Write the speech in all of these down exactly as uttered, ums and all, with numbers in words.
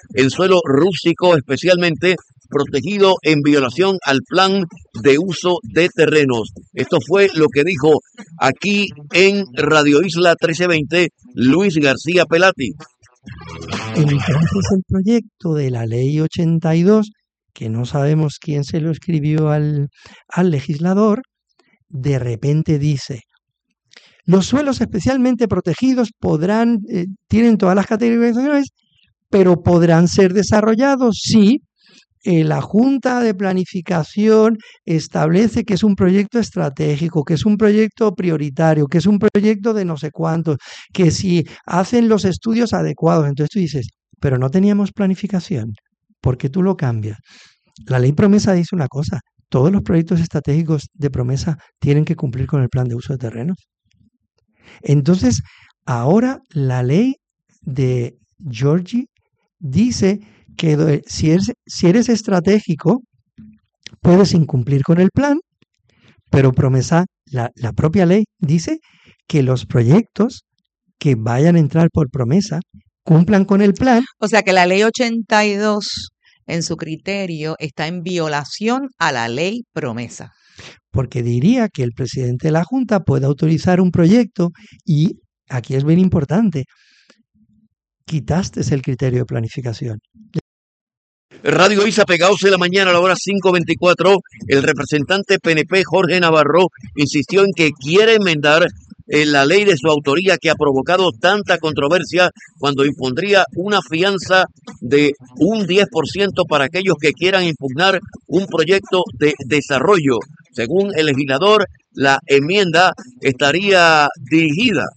en suelo rústico, especialmente protegido en violación al plan de uso de terrenos. Esto fue lo que dijo aquí en Radio Isla trece veinte Luis García Pelati. Entonces el proyecto de la ley ochenta y dos, que no sabemos quién se lo escribió al, al legislador, de repente dice: los suelos especialmente protegidos podrán, eh, tienen todas las categorizaciones, pero podrán ser desarrollados si eh, la Junta de Planificación establece que es un proyecto estratégico, que es un proyecto prioritario, que es un proyecto de no sé cuántos, que si hacen los estudios adecuados. Entonces tú dices, pero no teníamos planificación, ¿por qué tú lo cambias? La ley promesa dice una cosa: todos los proyectos estratégicos de promesa tienen que cumplir con el plan de uso de terrenos. Entonces, ahora la ley de Georgie dice que si eres, si eres estratégico, puedes incumplir con el plan, pero promesa, la, la propia ley dice que los proyectos que vayan a entrar por promesa cumplan con el plan. O sea que la ley ochenta y dos, en su criterio, está en violación a la ley promesa. Porque diría que el presidente de la Junta puede autorizar un proyecto y, aquí es bien importante, quitaste el criterio de planificación. Radio Isa pegados de la mañana a la hora cinco veinticuatro, el representante P N P Jorge Navarro insistió en que quiere enmendar eh, la ley de su autoría que ha provocado tanta controversia cuando impondría una fianza de un diez por ciento para aquellos que quieran impugnar un proyecto de desarrollo. Según el legislador, la enmienda estaría dirigida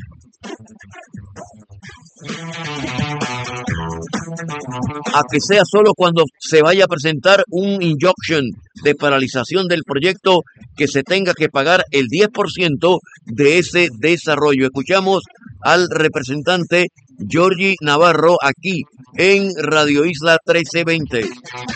a que sea solo cuando se vaya a presentar un injunction de paralización del proyecto que se tenga que pagar el diez por ciento de ese desarrollo. Escuchamos al representante Georgie Navarro aquí en Radio Isla trece veinte.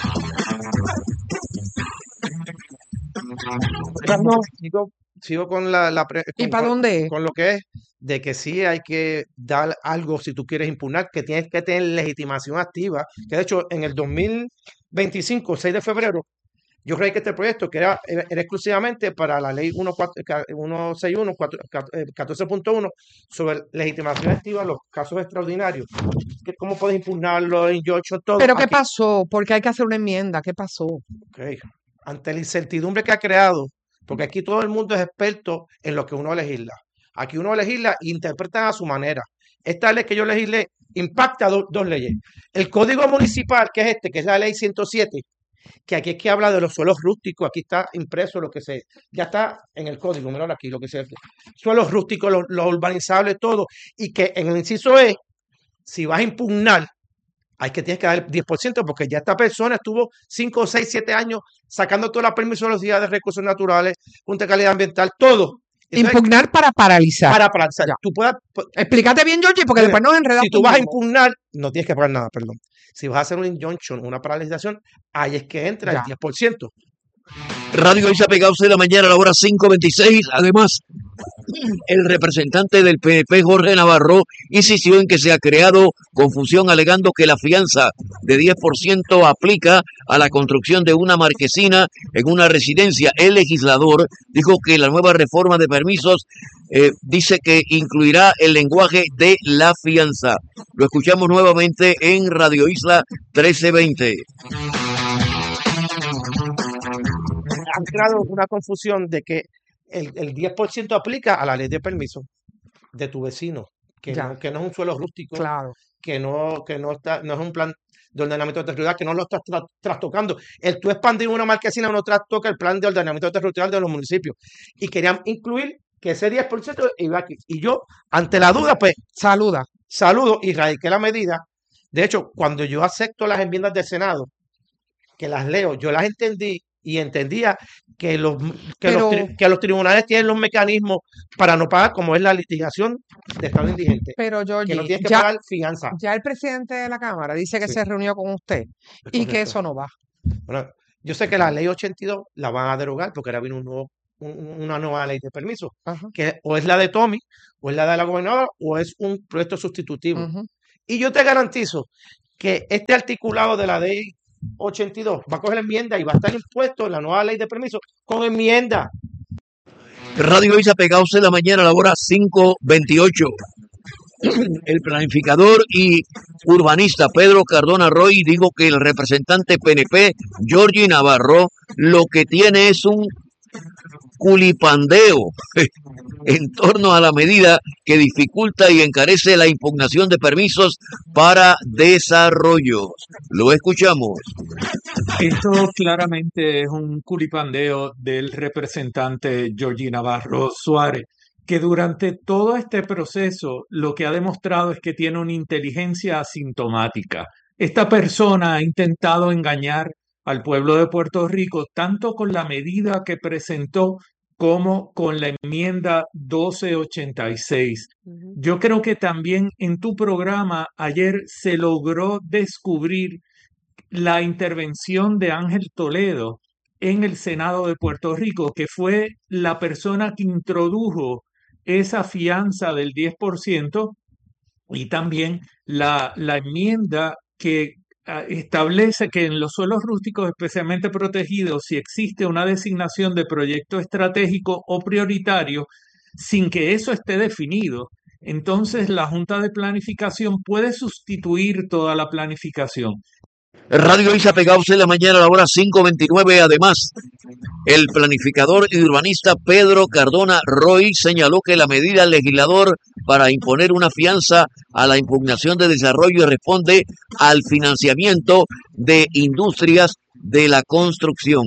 No, sigo, sigo con la, la pre, con, ¿Y para dónde es? Con lo que es de que sí hay que dar algo si tú quieres impugnar, que tienes que tener legitimación activa, que de hecho en el dos mil veinticinco, seis de febrero, yo creí que este proyecto que era, era, era exclusivamente para la ley ciento sesenta y uno, catorce punto uno sobre legitimación activa en los casos extraordinarios. ¿Cómo puedes impugnarlo en Georgia? Todo. ¿Pero qué Aquí, pasó? Porque hay que hacer una enmienda. ¿Qué pasó? Okay. Ante la incertidumbre que ha creado, porque aquí todo el mundo es experto en lo que uno legisla. Aquí uno legisla e interpreta a su manera. Esta ley que yo legislé impacta do, dos leyes. El Código Municipal, que es este, que es la ley ciento siete, que aquí es que habla de los suelos rústicos, aquí está impreso lo que se, ya está en el código, menor aquí, lo que se, suelos rústicos, los lo urbanizables, todo, y que en el inciso E, si vas a impugnar, hay que tienes que dar el diez por ciento porque ya esta persona estuvo cinco, seis, siete años sacando todas las permisologías de recursos naturales, junta de calidad ambiental, todo. Entonces, impugnar para paralizar. Para paralizar. Tú puedas, explícate bien, Georgie, porque después nos enredamos. Si tú vas a impugnar, no tienes que pagar nada, perdón. Si vas a hacer un injunction, una paralización, ahí es que entra ya el diez por ciento. Radio Isa pegados de la mañana a la hora cinco veintiséis. Además, el representante del P N P, Jorge Navarro, insistió en que se ha creado confusión alegando que la fianza de diez por ciento aplica a la construcción de una marquesina en una residencia. El legislador dijo que la nueva reforma de permisos eh, dice que incluirá el lenguaje de la fianza. Lo escuchamos nuevamente en Radio Isla trece veinte. Han creado una confusión de que el, el diez por ciento aplica a la ley de permiso de tu vecino, que, no, que no es un suelo rústico, claro. que, no, que no, está, no es un plan de ordenamiento territorial, que no lo estás tra trastocando. El tú expandir una marquesina no trastoca el plan de ordenamiento territorial de los municipios. Y querían incluir que ese diez por ciento iba aquí. Y yo, ante la duda, pues, saluda. Saludo y radiqué la medida. De hecho, cuando yo acepto las enmiendas del Senado, que las leo, yo las entendí y entendía que los, que, Pero, los, que los tribunales tienen los mecanismos para no pagar, como es la litigación de estado indigente. Pero, Georgie, que no tienes que ya, pagar fianza. Ya el presidente de la Cámara dice que sí. se reunió con usted es y correcto. Que eso no va. Bueno, yo sé que la ley ochenta y dos la van a derogar porque ahora viene un nuevo, un, una nueva ley de permiso, uh-huh. que o es la de Tommy, o es la de la gobernadora, o es un proyecto sustitutivo. Uh-huh. Y yo te garantizo que este articulado de la ley ochenta y dos va a coger enmienda y va a estar impuesto en la nueva ley de permiso con enmienda. Radio Isa pegados en la mañana a la hora cinco veintiocho. El planificador y urbanista Pedro Cardona Roy dijo que el representante P N P, Georgie Navarro, lo que tiene es un culipandeo en torno a la medida que dificulta y encarece la impugnación de permisos para desarrollo. Lo escuchamos. Esto claramente es un culipandeo del representante Georgie Navarro Suárez, que durante todo este proceso lo que ha demostrado es que tiene una inteligencia asintomática. Esta persona ha intentado engañar al pueblo de Puerto Rico tanto con la medida que presentó como con la enmienda doce ochenta y seis. Ujú. Yo creo que también en tu programa ayer se logró descubrir la intervención de Ángel Toledo en el Senado de Puerto Rico, que fue la persona que introdujo esa fianza del diez por ciento y también la, la enmienda que ah, establece que en los suelos rústicos especialmente protegidos, si existe una designación de proyecto estratégico o prioritario, sin que eso esté definido, entonces la Junta de Planificación puede sustituir toda la planificación. Radio Isa pegados en la mañana a la hora cinco veintinueve. Además, el planificador y urbanista Pedro Cardona Roy señaló que la medida del legislador para imponer una fianza a la impugnación de desarrollo responde al financiamiento de industrias de la construcción.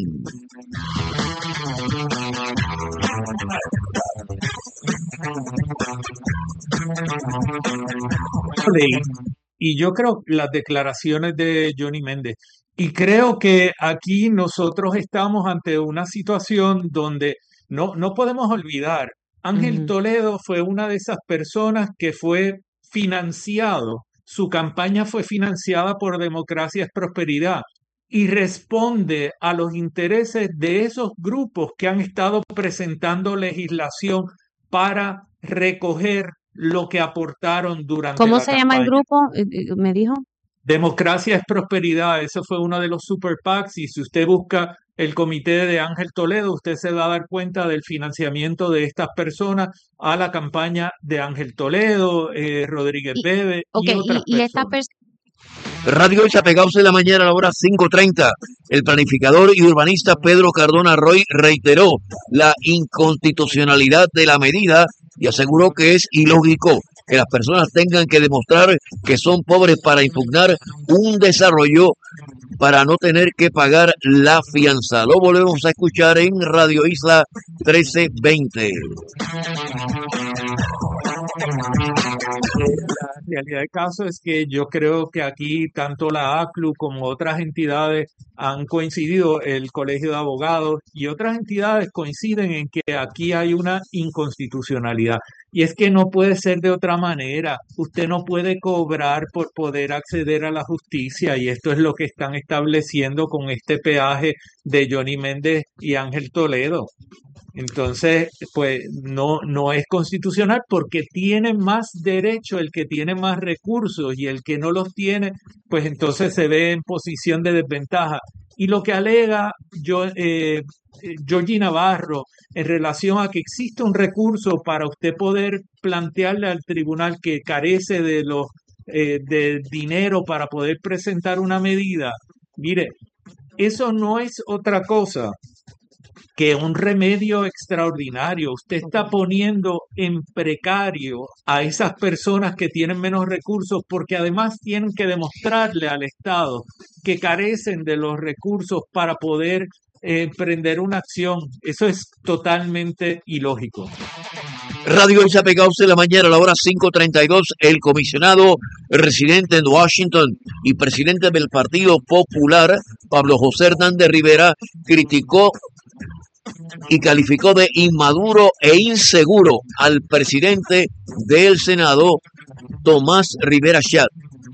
Ley. Y yo creo las declaraciones de Johnny Méndez. Y creo que aquí nosotros estamos ante una situación donde no, no podemos olvidar, Ángel Ujú. Toledo fue una de esas personas que fue financiado, su campaña fue financiada por Democracia es Prosperidad y responde a los intereses de esos grupos que han estado presentando legislación para recoger lo que aportaron durante ¿Cómo la se llama el campaña. grupo? Eh, eh, ¿Me dijo? Democracia es Prosperidad, eso fue uno de los super PACs y si usted busca el comité de Ángel Toledo, usted se va a dar cuenta del financiamiento de estas personas a la campaña de Ángel Toledo, eh, Rodríguez Y, Bebe ok, y otras y, y esta personas. persona, Radio Isa pegados en la mañana a la hora cinco treinta. El planificador y urbanista Pedro Cardona Roy reiteró la inconstitucionalidad de la medida y aseguró que es ilógico que las personas tengan que demostrar que son pobres para impugnar un desarrollo para no tener que pagar la fianza. Lo volvemos a escuchar en Radio Isla trece veinte. La realidad del caso es que yo creo que aquí tanto la A C L U como otras entidades han coincidido, el Colegio de Abogados y otras entidades coinciden en que aquí hay una inconstitucionalidad. Y es que no puede ser de otra manera. Usted no puede cobrar por poder acceder a la justicia y esto es lo que están estableciendo con este peaje de Johnny Méndez y Ángel Toledo. Entonces, pues no, no es constitucional porque tiene más derecho el que tiene más recursos y el que no los tiene, pues entonces se ve en posición de desventaja. Y lo que alega yo, eh, eh, Georgie Navarro en relación a que existe un recurso para usted poder plantearle al tribunal que carece de los eh, de dinero para poder presentar una medida, mire, eso no es otra cosa que un remedio extraordinario. Usted está poniendo en precario a esas personas que tienen menos recursos porque además tienen que demostrarle al Estado que carecen de los recursos para poder eh, emprender una acción. Eso es totalmente ilógico. Radio Isa pegados en la mañana a la hora cinco treinta y dos. El comisionado residente en Washington y presidente del Partido Popular, Pablo José Hernández Rivera, criticó y calificó de inmaduro e inseguro al presidente del Senado, Tomás Rivera Chat.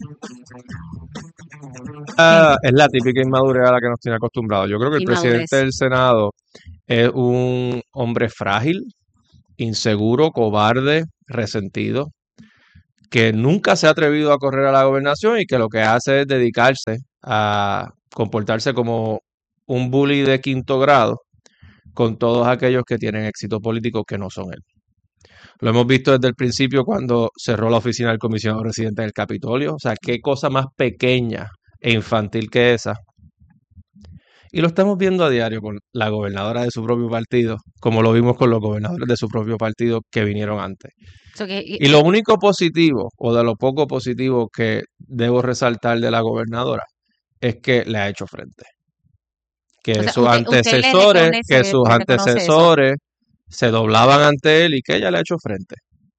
Ah, es la típica inmadurez a la que nos tiene acostumbrados. Yo creo que el Inmadurez. presidente del Senado es un hombre frágil, inseguro, cobarde, resentido, que nunca se ha atrevido a correr a la gobernación y que lo que hace es dedicarse a comportarse como un bully de quinto grado con todos aquellos que tienen éxito político que no son él. Lo hemos visto desde el principio cuando cerró la oficina del comisionado residente del Capitolio. O sea, qué cosa más pequeña e infantil que esa. Y lo estamos viendo a diario con la gobernadora de su propio partido, como lo vimos con los gobernadores de su propio partido que vinieron antes. So que, y- Y lo único positivo, o de lo poco positivo que debo resaltar de la gobernadora, es que le ha hecho frente. Que o sea, sus usted, usted le antecesores, reconoce, que sus le reconoce eso. antecesores se doblaban ante él y que ella le ha hecho frente.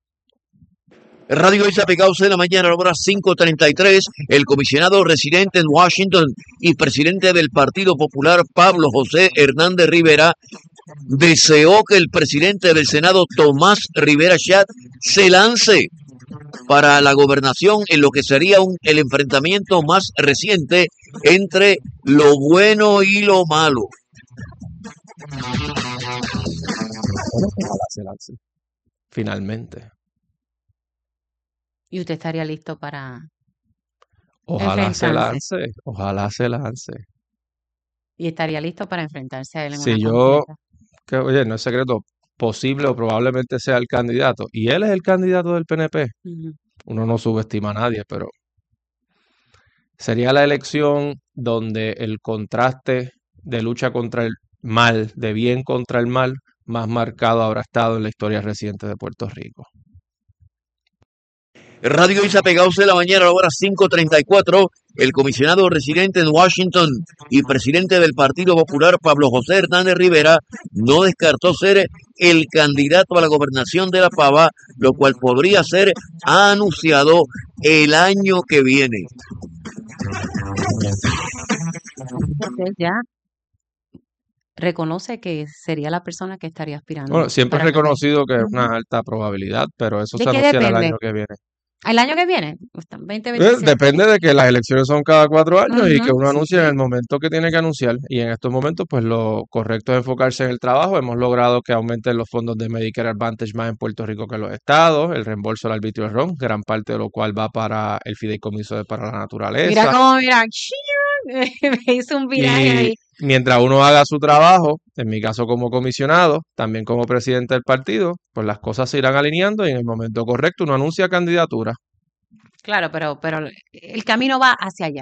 Radio Isla Pegados de la mañana a la hora cinco treinta y tres, el comisionado residente en Washington y presidente del Partido Popular, Pablo José Hernández Rivera, deseó que el presidente del Senado, Tomás Rivera Chat, se lance para la gobernación en lo que sería un, el enfrentamiento más reciente entre lo bueno y lo malo. Ojalá se lance. Finalmente. Y usted estaría listo para Ojalá se enfrentarse. lance. Ojalá se lance. Y estaría listo para enfrentarse a él en Si una yo, contienda. que oye, no es secreto, posible o probablemente sea el candidato, y él es el candidato del P N P, Ujú. uno no subestima a nadie, pero sería la elección donde el contraste de lucha contra el mal, de bien contra el mal, más marcado habrá estado en la historia reciente de Puerto Rico. Radio Isla Pegados de la mañana a la hora cinco treinta y cuatro, el comisionado residente en Washington y presidente del Partido Popular, Pablo José Hernández Rivera, no descartó ser el candidato a la gobernación de La Pava, lo cual podría ser anunciado el año que viene. Usted ya reconoce que sería la persona que estaría aspirando Bueno, siempre he para el gobierno. reconocido que es Ujú. una alta probabilidad, pero eso ¿De se qué anunciará el depende? año que viene. ¿El año que viene? Está Eh, veinte veintisiete. Depende de que las elecciones son cada cuatro años y que Ujú, uno anuncie en sí. el momento que tiene que anunciar. Y en estos momentos, pues lo correcto es enfocarse en el trabajo. Hemos logrado que aumenten los fondos de Medicare Advantage más en Puerto Rico que en los estados, el reembolso del arbitrio de ron, gran parte de lo cual va para el fideicomiso de para la Mira naturaleza. cómo, mira, me hizo un viraje Y ahí. mientras uno haga su trabajo, en mi caso como comisionado, también como presidente del partido, pues las cosas se irán alineando y en el momento correcto uno anuncia candidatura. Claro, pero, pero el camino va hacia allá.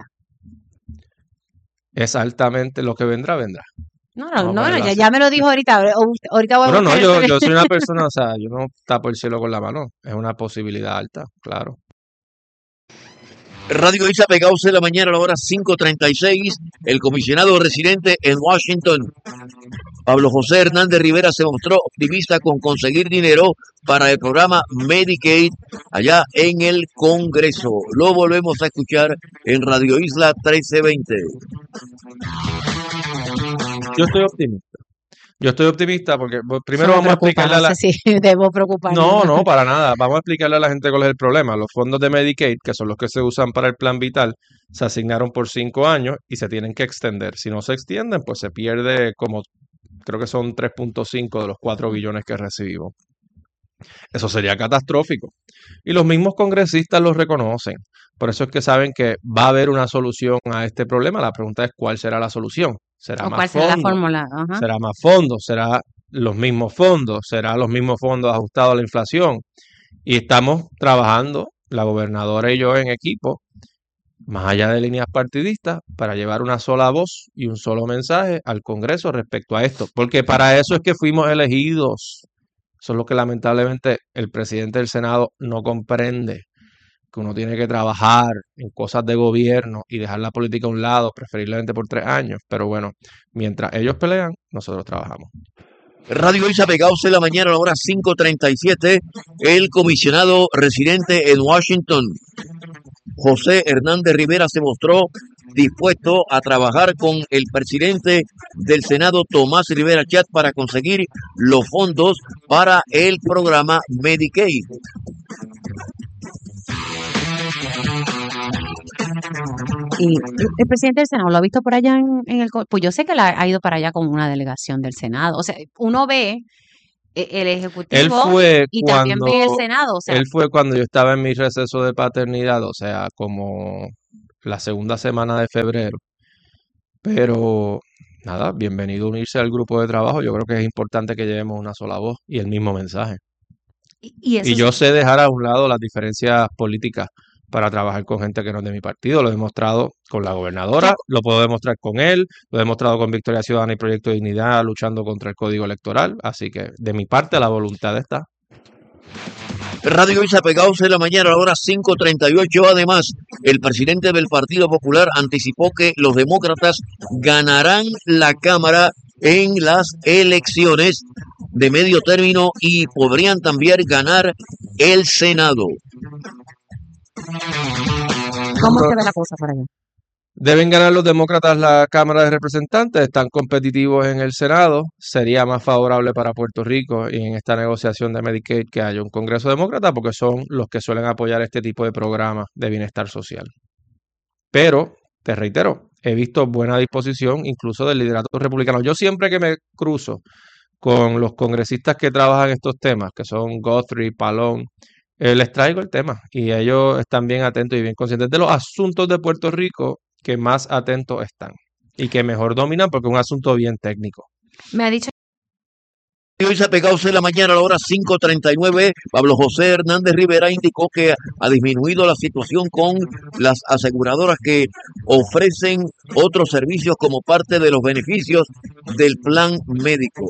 Es altamente lo que vendrá, vendrá. No, no, Vamos a no, ponerlo ya, así. ya me lo dijo ahorita. ahor- Ahorita voy a Bueno, no, buscar el yo, tele- yo soy una persona, o sea, yo no tapo el cielo con la mano. Es una posibilidad alta, claro. Radio Isla Pegados de la mañana a la hora cinco treinta y seis, el comisionado residente en Washington, Pablo José Hernández Rivera, se mostró optimista con conseguir dinero para el programa Medicaid allá en el Congreso. Lo volvemos a escuchar en Radio Isla trece veinte. Yo estoy optimista. Yo estoy optimista porque pues, Eso primero me vamos a preocupa, explicarle a no la... sé si debo preocuparme. No, no, para nada. Vamos a explicarle a la gente cuál es el problema. Los fondos de Medicaid, que son los que se usan para el plan vital, se asignaron por cinco años y se tienen que extender. Si no se extienden, pues se pierde como, creo que son tres punto cinco de los cuatro billones que recibimos. Eso sería catastrófico. Y los mismos congresistas lo reconocen. Por eso es que saben que va a haber una solución a este problema. La pregunta es cuál será la solución. ¿Será ¿O más cuál será la fondos? fórmula? Ajá. ¿Será más fondos? ¿Será los mismos fondos? ¿Será los mismos fondos ajustados a la inflación? Y estamos trabajando, la gobernadora y yo en equipo, más allá de líneas partidistas, para llevar una sola voz y un solo mensaje al Congreso respecto a esto. Porque para eso es que fuimos elegidos. Eso es lo que lamentablemente el presidente del Senado no comprende, que uno tiene que trabajar en cosas de gobierno y dejar la política a un lado, preferiblemente por tres años. Pero bueno, mientras ellos pelean, nosotros trabajamos. Radio Isla Pegados de la mañana a la hora cinco treinta y siete, el comisionado residente en Washington, José Hernández Rivera, se mostró dispuesto a trabajar con el presidente del Senado, Tomás Rivera Chat, para conseguir los fondos para el programa Medicaid. Y el presidente del Senado lo ha visto por allá en, en el... co- Pues yo sé que la, ha ido para allá con una delegación del Senado. O sea, uno ve e- el Él Ejecutivo fue y también ven el cuando, Senado. O sea, él fue cuando yo estaba en mi receso de paternidad, o sea, como la segunda semana de febrero. Pero nada, bienvenido a unirse al grupo de trabajo. Yo creo que es importante que llevemos una sola voz y el mismo mensaje. y, y eso Y es, yo sé dejar a un lado las diferencias políticas para trabajar con gente que no es de mi partido. Lo he demostrado con la gobernadora, claro, lo puedo demostrar con él, lo he demostrado con Victoria Ciudadana y Proyecto de Dignidad luchando contra el Código Electoral. Así que de mi parte la voluntad está. Radio Isa Pegados en la mañana a la hora cinco treinta y ocho. Además, el presidente del Partido Popular anticipó que los demócratas ganarán la Cámara en las elecciones de medio término y podrían también ganar el Senado. ¿cómo se ve la cosa por allá? Deben ganar los demócratas la Cámara de Representantes, están competitivos en el Senado. Sería más favorable para Puerto Rico y en esta negociación de Medicaid que haya un Congreso demócrata porque son los que suelen apoyar este tipo de programas de bienestar social. Pero, te reitero, he visto buena disposición incluso del liderato republicano. Yo siempre que me cruzo con los congresistas que trabajan estos temas, que son Guthrie, Pallone, eh, les traigo el tema y ellos están bien atentos y bien conscientes de los asuntos de Puerto Rico que más atentos están y que mejor dominan porque es un asunto bien técnico. Me ha dicho Radio Isa Pegados en la mañana a la hora cinco treinta y nueve. Pablo José Hernández Rivera indicó que ha disminuido la situación con las aseguradoras que ofrecen otros servicios como parte de los beneficios del plan médico.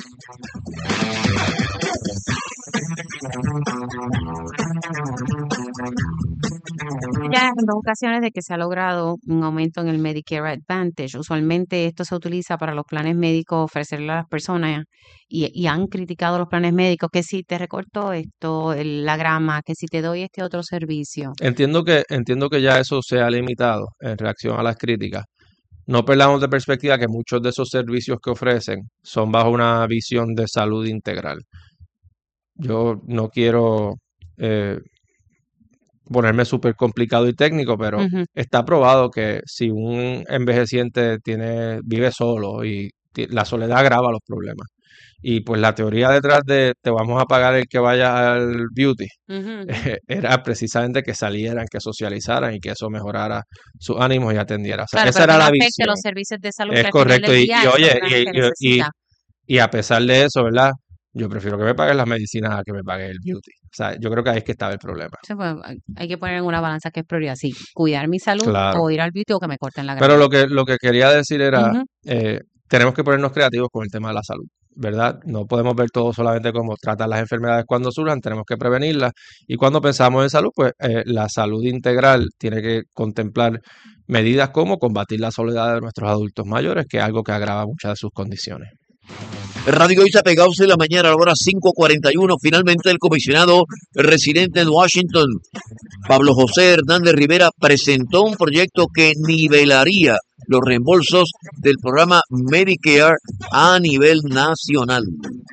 ya en dos ocasiones de que se ha logrado un aumento en el Medicare Advantage. Usualmente esto se utiliza para los planes médicos, ofrecerle a las personas y, y han criticado los planes médicos que si te recorto esto, el- la grama, que si te doy este otro servicio. Entiendo que, entiendo que ya eso se ha limitado en reacción a las críticas. No perdamos de perspectiva que muchos de esos servicios que ofrecen son bajo una visión de salud integral. Yo no quiero eh, ponerme súper complicado y técnico, pero Ujú. está probado que si un envejeciente tiene, vive solo y ti- la soledad agrava los problemas. Y pues la teoría detrás de te vamos a pagar el que vaya al beauty Ujú. era precisamente que salieran, que socializaran y que eso mejorara sus ánimos y atendiera. O sea, Claro, esa pero que era no la afecte visión. los servicios de salud Es que al final correcto. del Y, día y esa oye, persona y, que y- y- necesita. y a pesar de eso, ¿verdad? Yo prefiero que me paguen las medicinas a que me pague el beauty. O sea, yo creo que ahí es que estaba el problema. Sí, pues, hay hay que poner en una balanza que es prioridad, sí, cuidar mi salud Claro. o ir al beauty o que me corten la Pero grama. lo que, lo que quería decir era, Ujú. eh, tenemos que ponernos creativos con el tema de la salud, ¿verdad? No podemos ver todo solamente como tratar las enfermedades cuando surjan, tenemos que prevenirlas. Y cuando pensamos en salud, pues eh, la salud integral tiene que contemplar medidas como combatir la soledad de nuestros adultos mayores, que es algo que agrava muchas de sus condiciones. Radio Isa Pegados en la mañana a la hora cinco cuarenta y uno. Finalmente el comisionado residente en Washington, Pablo José Hernández Rivera, presentó un proyecto que nivelaría los reembolsos del programa Medicare a nivel nacional.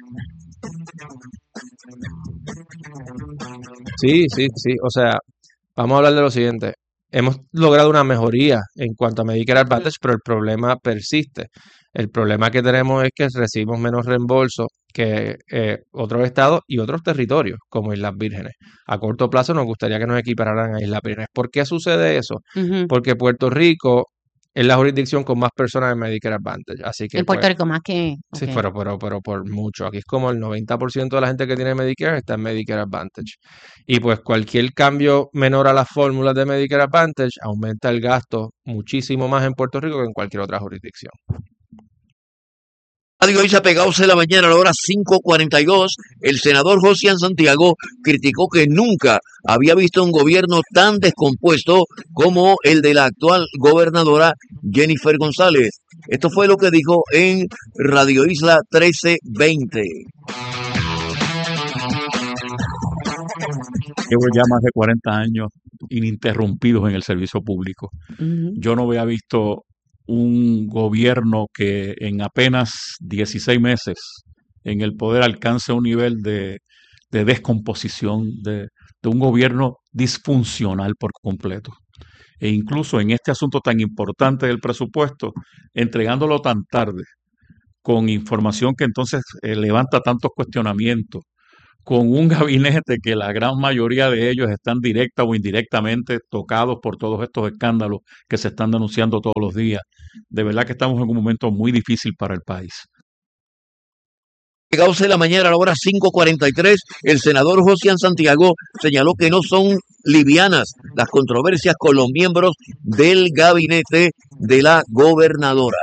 Sí, sí, sí. O sea, vamos a hablar de lo siguiente. Hemos logrado una mejoría en cuanto a Medicare Advantage, pero el problema persiste. El problema que tenemos es que recibimos menos reembolso que eh, otros estados y otros territorios, como Islas Vírgenes. A corto plazo nos gustaría que nos equipararan a Islas Vírgenes. ¿Por qué sucede eso? Ujú. Porque Puerto Rico es la jurisdicción con más personas en Medicare Advantage. Así que, En Puerto pues, Rico más que... sí, ok. pero, pero, pero por mucho. Aquí es como el noventa por ciento de la gente que tiene Medicare está en Medicare Advantage. Y pues cualquier cambio menor a las fórmulas de Medicare Advantage aumenta el gasto muchísimo más en Puerto Rico que en cualquier otra jurisdicción. Radio Isa Pegados en la mañana a la hora cinco cuarenta y dos. El senador Josian Santiago criticó que nunca había visto un gobierno tan descompuesto como el de la actual gobernadora Jennifer González. Esto fue lo que dijo en Radio Isla trece veinte. Llevo ya más de cuarenta años ininterrumpidos en el servicio público. Ujú. Yo no había visto un gobierno que en apenas dieciséis meses en el poder alcance un nivel de, de descomposición, de, de un gobierno disfuncional por completo. E incluso en este asunto tan importante del presupuesto, entregándolo tan tarde, con información que entonces eh, levanta tantos cuestionamientos, con un gabinete que la gran mayoría de ellos están directa o indirectamente tocados por todos estos escándalos que se están denunciando todos los días. De verdad que estamos en un momento muy difícil para el país. Llegados de la mañana a la hora cinco cuarenta y tres, el senador Josian Santiago señaló que no son livianas las controversias con los miembros del gabinete de la gobernadora.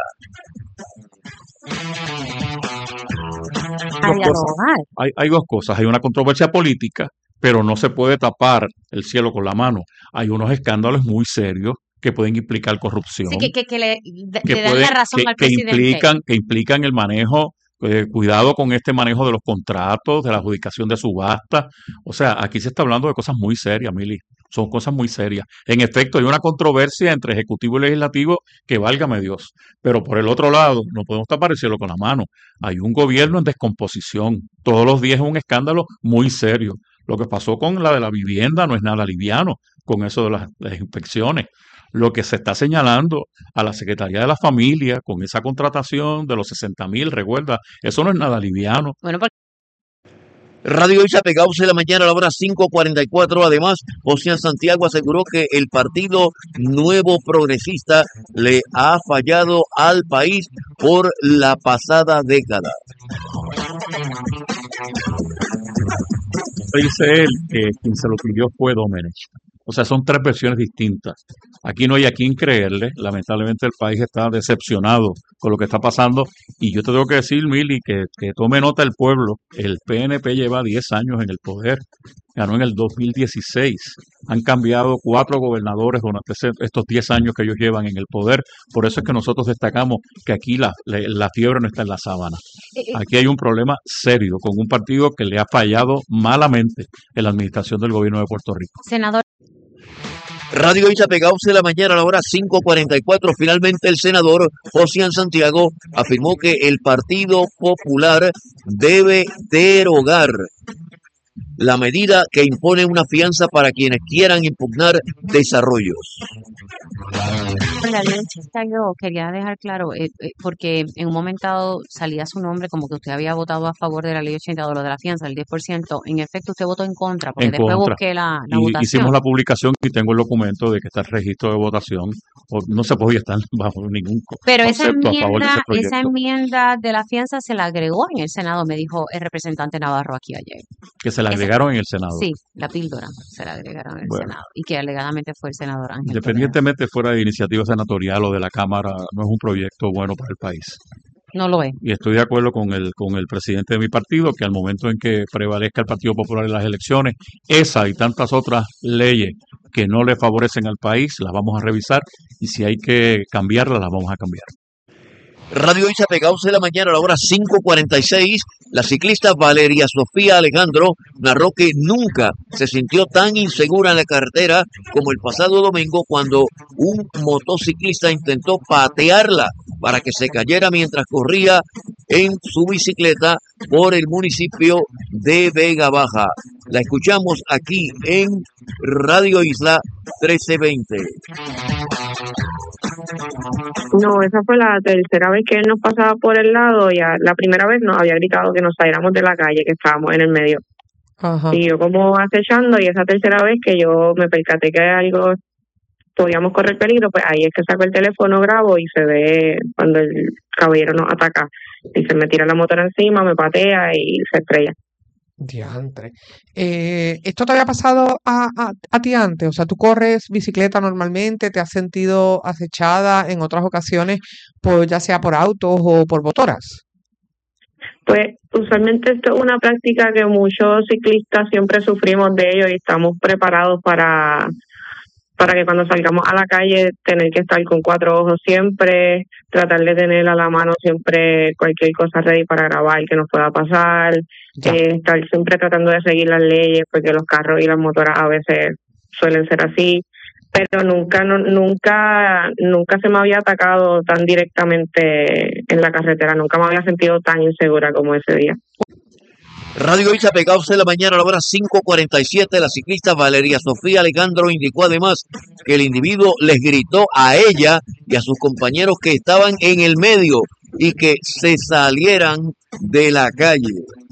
Dos cosas. Hay, hay dos cosas. Hay una controversia política, pero no se puede tapar el cielo con la mano. Hay unos escándalos muy serios que pueden implicar corrupción, Sí, que, que, que le, de- que le dan la pueden, razón que, al que presidente. implican, que implican el manejo, eh, cuidado con este manejo de los contratos, de la adjudicación de subasta. O sea, aquí se está hablando de cosas muy serias, Mili. Son cosas muy serias. En efecto, hay una controversia entre ejecutivo y legislativo que válgame Dios. Pero por el otro lado, no podemos tapar el cielo con la mano. Hay un gobierno en descomposición. Todos los días es un escándalo muy serio. Lo que pasó con la de la vivienda no es nada liviano, con eso de las, las inspecciones. Lo que se está señalando a la Secretaría de la Familia con esa contratación de los sesenta mil, recuerda, eso no es nada liviano. Bueno, porque Radio Isla Pegados de la mañana a la hora cinco cuarenta y cuatro. Además, Josian Santiago aseguró que el Partido Nuevo Progresista le ha fallado al país por la pasada década. Dice él que quien se lo pidió fue Domenech. O sea, son tres versiones distintas. Aquí no hay a quien creerle. Lamentablemente el país está decepcionado con lo que está pasando. Y yo te tengo que decir, Mili, que, que tome nota el pueblo. El P N P lleva diez años en el poder. Ganó en el dos mil dieciséis. Han cambiado cuatro gobernadores durante ese- estos diez años que ellos llevan en el poder. Por eso es que nosotros destacamos que aquí la, la, la fiebre no está en la sábana. eh, eh, Aquí hay un problema serio con un partido que le ha fallado malamente en la administración del gobierno de Puerto Rico. senador, Radio Isla Pegados de la mañana a la hora cinco cuarenta y cuatro. Finalmente, el senador Josian Santiago afirmó que el Partido Popular debe derogar la medida que impone una fianza para quienes quieran impugnar desarrollos. la ley ochenta y dos, quería dejar claro, eh, eh, porque en un momento dado salía su nombre como que usted había votado a favor de la ley ochenta y dos, lo de la fianza, el diez por ciento. En efecto, usted votó en contra, porque En después contra. busqué la, la Y votación. hicimos la publicación y tengo el documento de que está el registro de votación. O no se podía estar bajo ningún co- Pero esa concepto a favor de ese enmienda, esa proyecto. enmienda de la fianza se la agregó en el Senado, me dijo el representante Navarro aquí ayer. Que se la Esa, agregaron en el Senado. sí, la píldora se la agregaron en el Bueno, Senado y que alegadamente fue el senador Ángel Toledo. independientemente fuera de iniciativa senatorial o de la Cámara, no es un proyecto bueno para el país. No lo es. Y estoy de acuerdo con el, con el presidente de mi partido, que al momento en que prevalezca el Partido Popular en las elecciones, esa y tantas otras leyes que no le favorecen al país, las vamos a revisar y si hay que cambiarlas, las vamos a cambiar. Radio Isla Pegados de la mañana a la hora cinco cuarenta y seis. La ciclista Valeria Sofía Alejandro narró que nunca se sintió tan insegura en la carretera como el pasado domingo cuando un motociclista intentó patearla para que se cayera mientras corría en su bicicleta por el municipio de Vega Baja. La escuchamos aquí en Radio Isla trece veinte. No, esa fue la tercera vez que él nos pasaba por el lado y a- la primera vez nos había gritado que nos saliéramos de la calle, que estábamos en el medio. Ajá. Y yo como acechando y esa tercera vez que yo me percaté que algo podíamos correr peligro, pues ahí es que saco el teléfono, grabo y se ve cuando el caballero nos ataca. Y se me tira la motora encima, me patea y se estrella. Diantre. Eh, ¿esto te había pasado a, a, a ti antes? O sea, tú corres bicicleta normalmente, ¿te has sentido acechada en otras ocasiones, por, ya sea por autos o por motoras? Pues usualmente esto es una práctica que muchos ciclistas siempre sufrimos de ello y estamos preparados para, para que cuando salgamos a la calle tener que estar con cuatro ojos siempre, tratar de tener a la mano siempre cualquier cosa ready para grabar que nos pueda pasar, Ya. eh, estar siempre tratando de seguir las leyes porque los carros y las motoras a veces suelen ser así, pero nunca no, nunca nunca se me había atacado tan directamente en la carretera, nunca me había sentido tan insegura como ese día. Radio Isla Pegados de la mañana a la hora cinco cuarenta y siete. La ciclista Valeria Sofía Alejandro indicó además que el individuo les gritó a ella y a sus compañeros que estaban en el medio y que se salieran de la calle.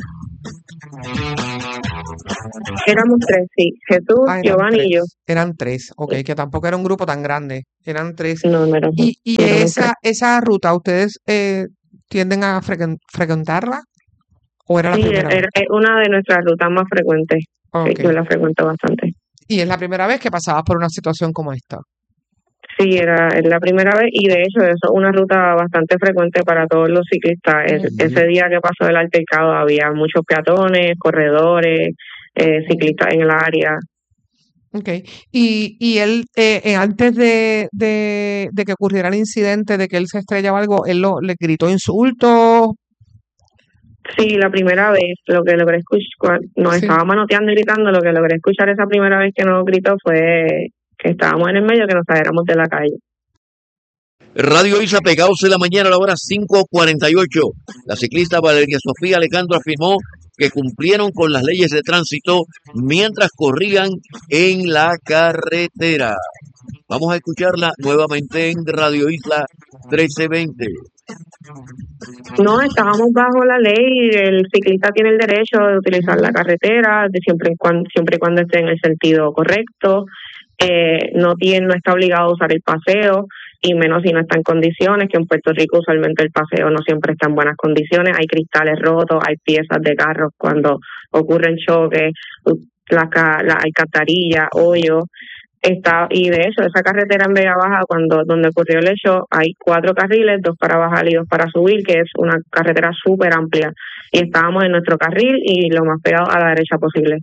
Éramos tres, sí. Jesús, Ah, eran Giovanni y yo. tres. Eran tres, ok, que tampoco era un grupo tan grande. Eran tres. No, no éramos, Y, y éramos tres. esa, esa ruta, ¿ustedes eh, tienden a frecu- frecuentarla? ¿O era la Sí, primera vez? era es una de nuestras rutas más frecuentes. Sí, Ok. yo la frecuento bastante. Y es la primera vez que pasabas por una situación como esta. Sí, era es la primera vez y de hecho eso es una ruta bastante frecuente para todos los ciclistas. Es- Ujú. ese día que pasó el altercado había muchos peatones, corredores, eh, ciclistas en el área. Ok. Y, y él, eh, eh, antes de, de, de que ocurriera el incidente, de que él se estrellaba algo, él lo, le gritó insultos. Sí, la primera vez, lo que logré escuchar, nos Sí. estaba manoteando y gritando, lo que logré escuchar esa primera vez que nos gritó fue que estábamos en el medio, que nos saliéramos de la calle. Radio Isla Pegados en la mañana a la hora cinco cuarenta y ocho. La ciclista Valeria Sofía Alejandro afirmó que cumplieron con las leyes de tránsito mientras corrían en la carretera. Vamos a escucharla nuevamente en Radio Isla trece veinte. No, estábamos bajo la ley, el ciclista tiene el derecho de utilizar la carretera de siempre y cuando, siempre y cuando esté en el sentido correcto, eh, no tiene, no está obligado a usar el paseo, y menos si no está en condiciones, que en Puerto Rico usualmente el paseo no siempre está en buenas condiciones, hay cristales rotos, hay piezas de carros cuando ocurren choques, la, ca- la alcantarilla, hoyos. Está, y de hecho, esa carretera en Vega Baja, cuando donde ocurrió el hecho, hay cuatro carriles, dos para bajar y dos para subir, que es una carretera súper amplia. Y estábamos en nuestro carril y lo más pegado a la derecha posible.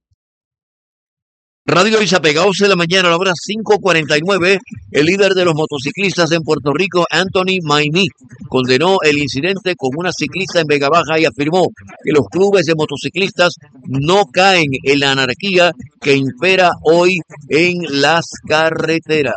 Radio Isla Pegados en la mañana a la hora cinco cuarenta y nueve. El líder de los motociclistas en Puerto Rico, Anthony Maimí, condenó el incidente con una ciclista en Vega Baja y afirmó que los clubes de motociclistas no caen en la anarquía que impera hoy en las carreteras.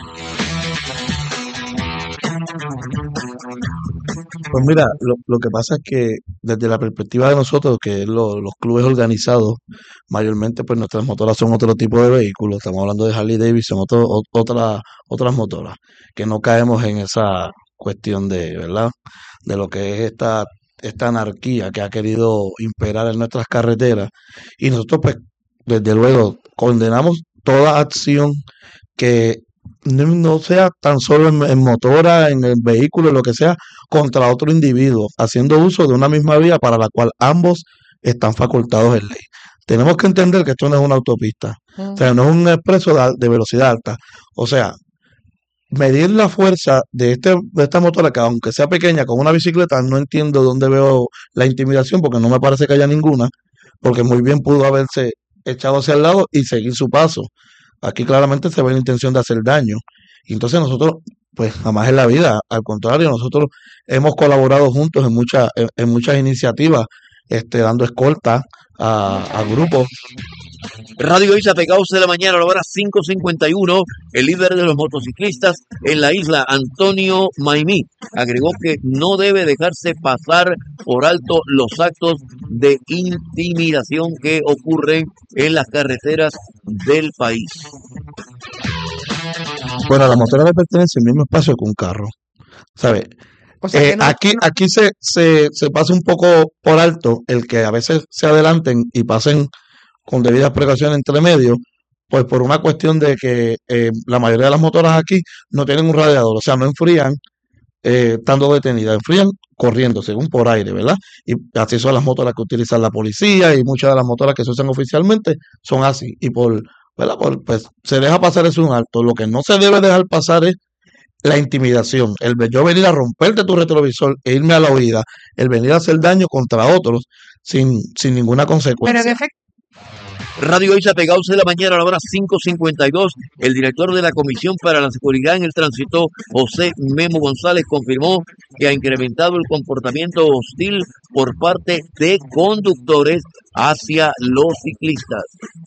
Pues mira, lo, lo que pasa es que desde la perspectiva de nosotros, que es lo- los clubes organizados, mayormente pues nuestras motoras son otro tipo de vehículos, estamos hablando de Harley Davidson, otro, o- otra, otras motoras, que no caemos en esa cuestión de, ¿verdad? De lo que es esta, esta anarquía que ha querido imperar en nuestras carreteras. Y nosotros pues, desde luego, condenamos toda acción que no, no sea tan solo en, en motora, en el vehículo, lo que sea, contra otro individuo, haciendo uso de una misma vía para la cual ambos están facultados en ley. Tenemos que entender que esto no es una autopista, o sea, no es un expreso de, al- de velocidad alta. O sea, medir la fuerza de, este, de esta motora, que aunque sea pequeña, con una bicicleta, no entiendo dónde veo la intimidación, porque no me parece que haya ninguna, porque muy bien pudo haberse echado hacia el lado y seguir su paso. Aquí claramente se ve la intención de hacer daño. Y entonces nosotros, pues jamás en la vida, al contrario, nosotros hemos colaborado juntos en muchas, en, en muchas iniciativas, este, dando escolta a, a grupos. Radio Isla Pegados de la mañana a la hora cinco cincuenta y uno. El líder de los motociclistas en la isla, Antonio Maimí, agregó que no debe dejarse pasar por alto los actos de intimidación que ocurren en las carreteras del país. Bueno, a la motora le pertenece el mismo espacio que un carro, ¿sabes? O sea Eh, que no, aquí no- aquí se, se, se pasa un poco por alto el que a veces se adelanten y pasen con debidas precauciones entre medio, pues por una cuestión de que eh, la mayoría de las motoras aquí no tienen un radiador, o sea, no enfrían eh, estando detenidas, enfrían corriendo, según por aire, ¿verdad? Y así son las motoras que utilizan la policía y muchas de las motoras que se usan oficialmente son así. Y por, ¿verdad? Por, pues se deja pasar eso un alto. Lo que no se debe dejar pasar es la intimidación, el ve- yo venir a romperte tu retrovisor e irme a la huida, el venir a hacer daño contra otros sin, sin ninguna pero en consecuencia. efecto, Radio Isla Pegados de la mañana a la hora cinco cincuenta y dos. El director de la Comisión para la Seguridad en el Tránsito, José Memo González, confirmó que ha incrementado el comportamiento hostil por parte de conductores hacia los ciclistas.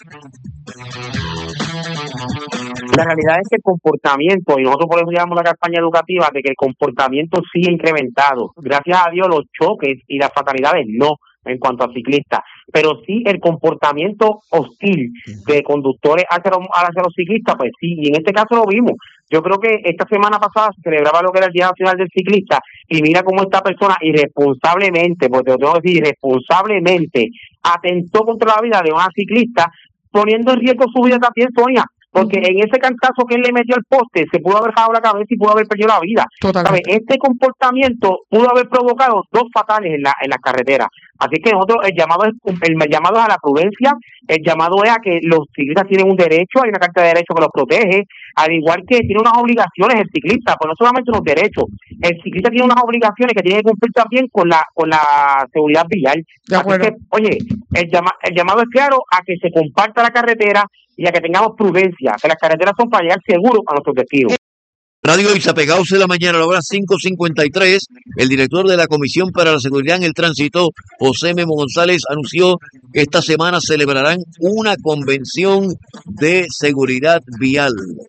La realidad es que el comportamiento, y nosotros por eso llevamos la campaña educativa, de que el comportamiento sí ha incrementado. Gracias a Dios los choques y las fatalidades no, en cuanto a ciclistas, pero sí el comportamiento hostil de conductores hacia los, hacia los ciclistas, pues sí, y en este caso lo vimos. Yo creo que esta semana pasada se celebraba lo que era el Día Nacional del Ciclista, y mira cómo esta persona irresponsablemente, porque te lo tengo que decir, irresponsablemente atentó contra la vida de una ciclista, poniendo en riesgo su vida también, Sonia, porque en ese cantazo que él le metió al poste se pudo haber dejado la cabeza y pudo haber perdido la vida. ¿Sabe? Este comportamiento pudo haber provocado dos fatales en la en la carretera. Así que nosotros el llamado es el llamado es a la prudencia, el llamado es a que los ciclistas tienen un derecho, hay una carta de derechos que los protege, al igual que tiene unas obligaciones el ciclista, pues no solamente unos derechos, el ciclista tiene unas obligaciones que tiene que cumplir también con la con la seguridad vial. Así que, oye, el llama, el llamado es claro a que se comparta la carretera y a que tengamos prudencia, que las carreteras son para llegar seguros a nuestros destinos. Radio Isa, pegados en la mañana a la hora cinco cincuenta y tres, el director de la Comisión para la Seguridad en el Tránsito, José Memo González, anunció que esta semana celebrarán una convención de seguridad vial.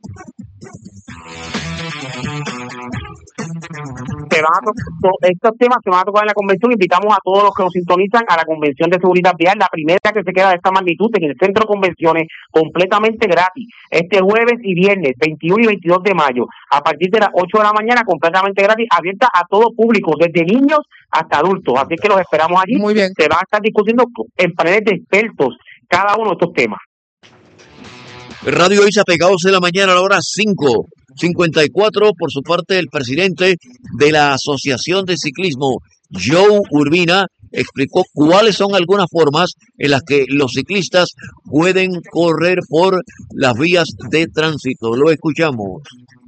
Se van a to- estos temas se van a tocar en la convención. Invitamos a todos los que nos sintonizan a la convención de seguridad vial, la primera que se queda de esta magnitud en el centro de convenciones, completamente gratis, este jueves y viernes veintiuno y veintidós de mayo, a partir de las ocho de la mañana, completamente gratis, abierta a todo público, desde niños hasta adultos. Así que los esperamos allí. Muy bien. Se van a estar discutiendo en paneles de expertos cada uno de estos temas. Radio Isa, pegados en la mañana a la hora cinco cincuenta y cuatro. Por su parte, el presidente de la Asociación de Ciclismo, Joe Urbina, explicó cuáles son algunas formas en las que los ciclistas pueden correr por las vías de tránsito. Lo escuchamos.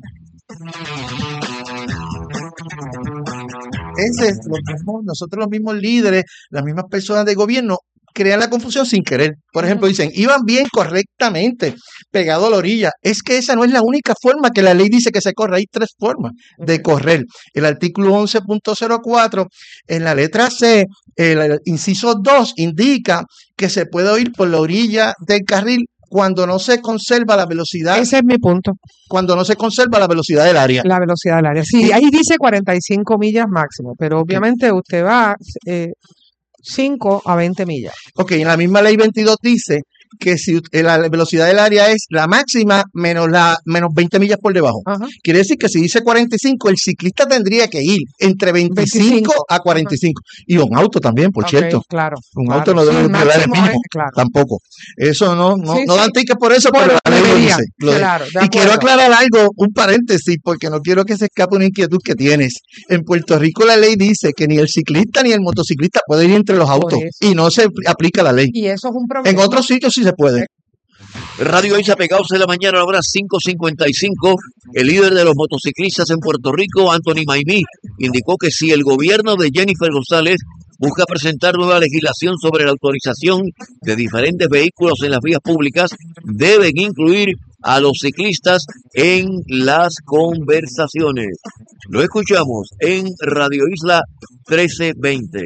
Ese es lo mismo, nosotros los mismos líderes, las mismas personas de gobierno crean la confusión sin querer. Por ejemplo, dicen, iban bien correctamente, pegado a la orilla. Es que esa no es la única forma que la ley dice que se corre. Hay tres formas de correr. El artículo once punto cero cuatro, en la letra C, el, el inciso dos indica que se puede ir por la orilla del carril cuando no se conserva la velocidad. Ese es mi punto. Cuando no se conserva la velocidad del área. La velocidad del área. Sí, ahí dice cuarenta y cinco millas máximo, pero obviamente usted va eh, cinco a veinte millas. Ok, en la misma ley veintidós dice que si la velocidad del área es la máxima menos la menos veinte millas por debajo. Ajá. Quiere decir que si dice cuarenta y cinco, el ciclista tendría que ir entre veinticinco, veinticinco a cuarenta y cinco. Y un auto también, por Ok, cierto. claro. Un claro. auto no Sí, debe el quedar el máximo mismo, es- claro. tampoco. Eso no, no, Sí, no sí. dan ticket por eso, Bueno, pero la ley lo deberían, dice. Lo de- claro, de y quiero acuerdo. aclarar algo, un paréntesis, porque no quiero que se escape una inquietud que tienes. En Puerto Rico la ley dice que ni el ciclista ni el motociclista puede ir entre los autos eso. y no se aplica la ley. Y eso es un problema. En otros sitios sí se puede. Radio Isa, pegados en la mañana a la hora cinco cincuenta y cinco, el líder de los motociclistas en Puerto Rico, Anthony Maimí, indicó que si el gobierno de Jennifer González busca presentar nueva legislación sobre la autorización de diferentes vehículos en las vías públicas, deben incluir a los ciclistas en las conversaciones. Lo escuchamos en Radio Isla trece veinte.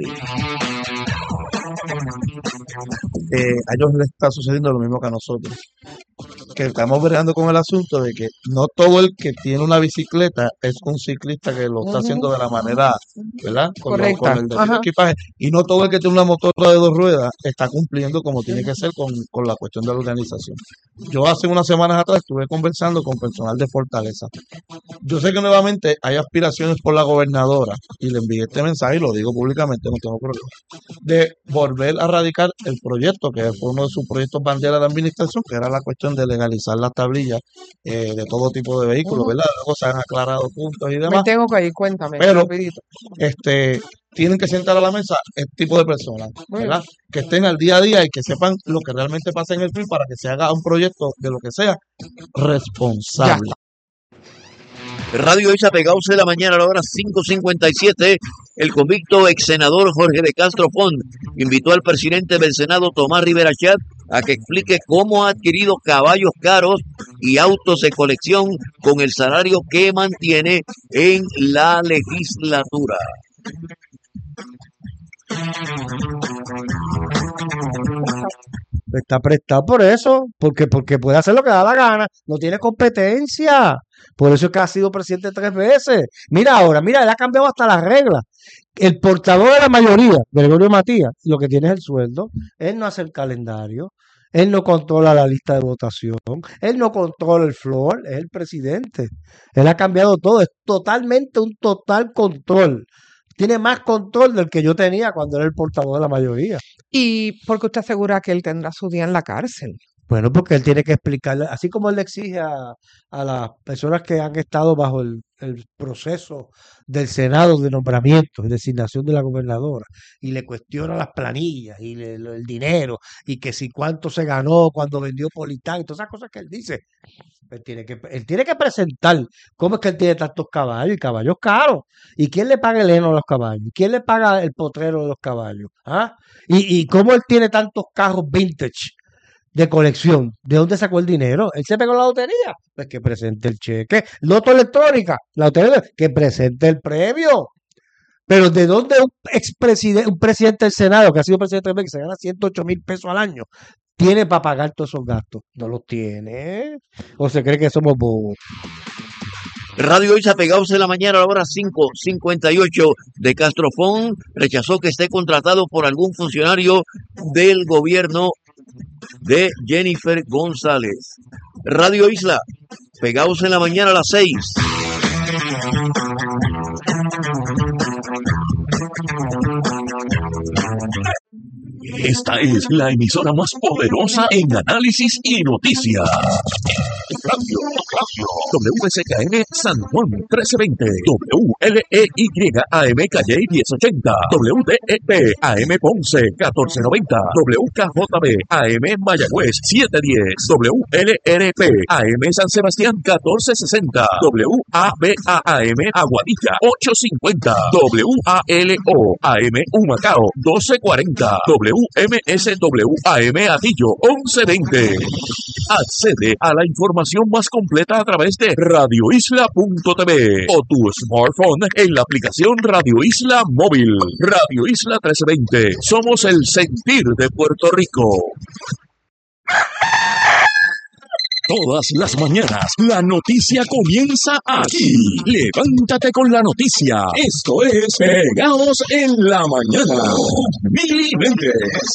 Eh, a ellos les está sucediendo lo mismo que a nosotros, que estamos bregando con el asunto de que no todo el que tiene una bicicleta es un ciclista que lo está Ujú. haciendo de la manera, ¿verdad? Con, lo- Correcta. con el debido Ajá. equipaje, y no todo el que tiene una motora de dos ruedas está cumpliendo como tiene que ser con, con la cuestión de la organización. Yo hace unas semanas atrás estuve conversando con personal de Fortaleza. Yo sé que nuevamente hay aspiraciones por la gobernadora, y le envié este mensaje y lo digo públicamente, no tengo problema, de volver a radicar el proyecto, que fue uno de sus proyectos bandera de administración, que era la cuestión de legalizar las tablillas eh, de todo tipo de vehículos, Ujú. ¿verdad? Luego se han aclarado puntos y Me demás, tengo que ir, cuéntame, pero rapidito. este tienen que sentar a la mesa este tipo de personas, Muy ¿verdad? Que estén al día a día y que sepan lo que realmente pasa en el film para que se haga un proyecto de lo que sea responsable. Radio Isa, pegados en la mañana a la hora cinco cincuenta y siete, el convicto ex senador Jorge de Castro Font invitó al presidente del Senado, Tomás Rivera Chat, a que explique cómo ha adquirido caballos caros y autos de colección con el salario que mantiene en la legislatura. Está prestado por eso, porque, porque puede hacer lo que da la gana, no tiene competencia. Por eso es que ha sido presidente tres veces. Mira ahora, mira, él ha cambiado hasta las reglas. El portador de la mayoría, Gregorio Matías, lo que tiene es el sueldo. Él no hace el calendario. Él no controla la lista de votación. Él no controla el floor. Es el presidente. Él ha cambiado todo. Es totalmente un total control. Tiene más control del que yo tenía cuando era el portavoz de la mayoría. ¿Y por qué usted asegura que él tendrá su día en la cárcel? Bueno, porque él tiene que explicarle, así como él le exige a, a las personas que han estado bajo el, el proceso del Senado de nombramiento y designación de la gobernadora, y le cuestiona las planillas y le- lo- el dinero, y que si cuánto se ganó cuando vendió Politán, y todas esas cosas que él dice. Él tiene que, él tiene que presentar cómo es que él tiene tantos caballos y caballos caros. ¿Y quién le paga el heno a los caballos? ¿Quién le paga el potrero de los caballos? ¿Ah? ¿Y, y cómo él tiene tantos carros vintage de colección? ¿De dónde sacó el dinero? ¿Él se pegó la lotería? Pues que presente el cheque. Loto electrónica, la lotería, que presente el premio. Pero ¿de dónde un expresidente, un presidente del Senado, que ha sido presidente del que se gana ciento ocho mil pesos al año, tiene para pagar todos esos gastos? No los tiene. ¿O se cree que somos bobos? Radio Isa Pegados en la mañana a la hora cinco cincuenta y ocho de Castrofón rechazó que esté contratado por algún funcionario del gobierno de Jennifer González. Radio Isla, Pegados en la mañana a las seis. Esta es la emisora más poderosa en análisis y noticias. Radio, radio. W S K M San Juan trece veinte. W L E Y A M Calle diez ochenta. W D E P A M Ponce catorce noventa. W K J B A M Mayagüez siete diez. W L R P A M San Sebastián catorce sesenta. W A B A M Aguadilla ocho cincuenta. W A L O A M Humacao doce cuarenta. W M S W A M Atillo once veinte. Accede a la información más completa a través de radio isla punto t v o tu smartphone en la aplicación Radio Isla Móvil. Radio Isla trece veinte. Somos el sentir de Puerto Rico. Todas las mañanas, la noticia comienza aquí. Levántate con la noticia. Esto es Pegados en la Mañana. Mili Méndez.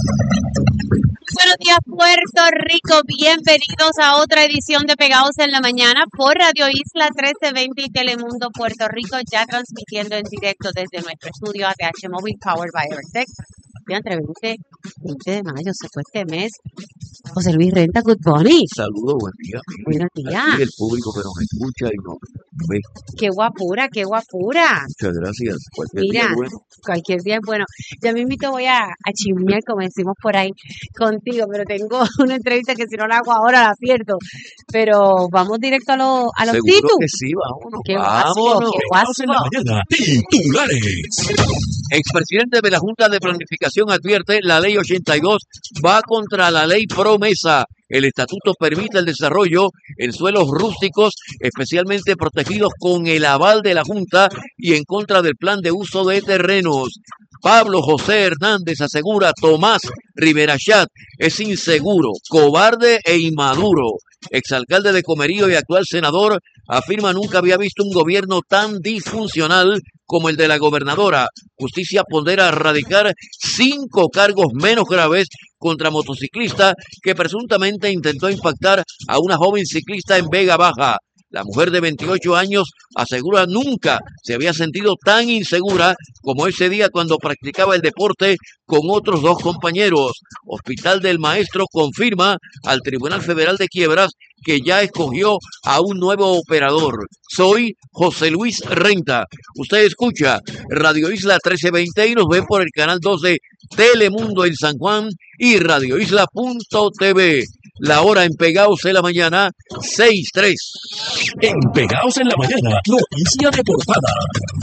Buenos días, Puerto Rico. Bienvenidos a otra edición de Pegados en la Mañana por Radio Isla trece veinte y Telemundo Puerto Rico, ya transmitiendo en directo desde nuestro estudio A T H Móvil Powered by Evertech. Entre veinte, veinte de mayo se fue este mes. José Luis Renta, good morning. Saludos, buen día. Buenos días. Aquí el público que nos escucha y nos ve. Qué guapura, qué guapura. Muchas gracias. Cualquier Mira, día es bueno. cualquier día es bueno. Ya mismito voy a, a chismear, como decimos por ahí, contigo, pero tengo una entrevista que si no la hago ahora la pierdo. Pero vamos directo a, lo, a los Seguro títulos. que sí, vámonos. Qué guapo, vámonos. qué Pegados en la guapo. Mañana. Titulares. Expresidente de la Junta de Planificación advierte, la ley ochenta y dos va contra la ley promesa. El estatuto permite el desarrollo en suelos rústicos, especialmente protegidos con el aval de la Junta y en contra del plan de uso de terrenos. Pablo José Hernández asegura, Tomás Rivera Chat es inseguro, cobarde e inmaduro. Exalcalde de Comerío y actual senador afirma nunca había visto un gobierno tan disfuncional como el de la gobernadora. Justicia pondera radicar cinco cargos menos graves contra motociclista que presuntamente intentó impactar a una joven ciclista en Vega Baja. La mujer de veintiocho años asegura nunca se había sentido tan insegura como ese día cuando practicaba el deporte con otros dos compañeros. Hospital del Maestro confirma al Tribunal Federal de Quiebras que ya escogió a un nuevo operador. Soy José Luis Renta. Usted escucha Radio Isla trece veinte y nos ve por el canal dos de Telemundo en San Juan y radio isla punto t v. La hora en Pegados en la mañana, seis tres. En Pegados en la Mañana, noticia de portada.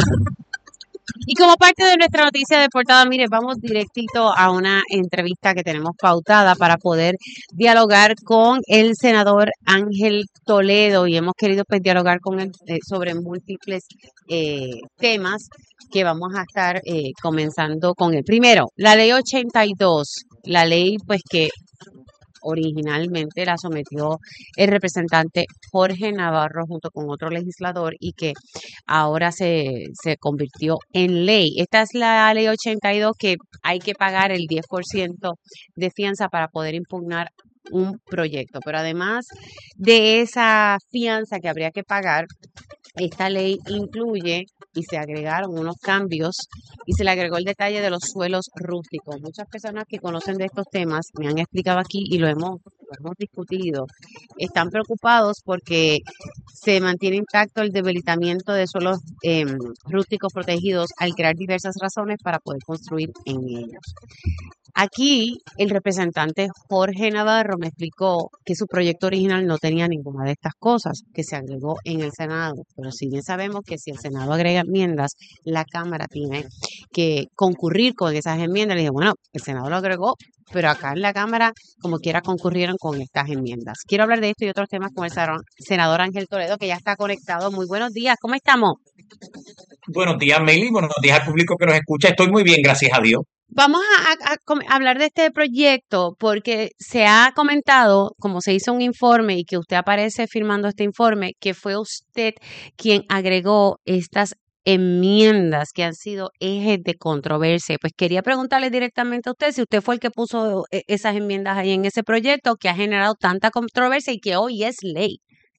Y como parte de nuestra noticia de portada, mire, vamos directito a una entrevista que tenemos pautada para poder dialogar con el senador Ángel Toledo y hemos querido pues dialogar con él eh, sobre múltiples eh, temas que vamos a estar eh, comenzando con él. Primero, la ley ochenta y dos, la ley pues que originalmente la sometió el representante Jorge Navarro junto con otro legislador y que ahora se, se convirtió en ley. Esta es la ley ochenta y dos, que hay que pagar el diez por ciento de fianza para poder impugnar un proyecto. Pero además de esa fianza que habría que pagar, esta ley incluye y se agregaron unos cambios y se le agregó el detalle de los suelos rústicos. Muchas personas que conocen de estos temas me han explicado aquí y lo hemos, lo hemos discutido. Están preocupados porque se mantiene intacto el debilitamiento de suelos eh, rústicos protegidos al crear diversas razones para poder construir en ellos. Aquí el representante Jorge Navarro me explicó que su proyecto original no tenía ninguna de estas cosas, que se agregó en el Senado. Pero si bien sabemos que si el Senado agrega enmiendas, la Cámara tiene que concurrir con esas enmiendas. Le dije, bueno, el Senado lo agregó, pero acá en la Cámara, como quiera, concurrieron con estas enmiendas. Quiero hablar de esto y otros temas con el senador Ángel Toledo, que ya está conectado. Muy buenos días, ¿cómo estamos? Buenos días, Meli. Buenos días al público que nos escucha. Estoy muy bien, gracias a Dios. Vamos a, a, a hablar de este proyecto porque se ha comentado, como se hizo un informe y que usted aparece firmando este informe, que fue usted quien agregó estas enmiendas que han sido ejes de controversia. Pues quería preguntarle directamente a usted si usted fue el que puso esas enmiendas ahí en ese proyecto que ha generado tanta controversia y que hoy es ley.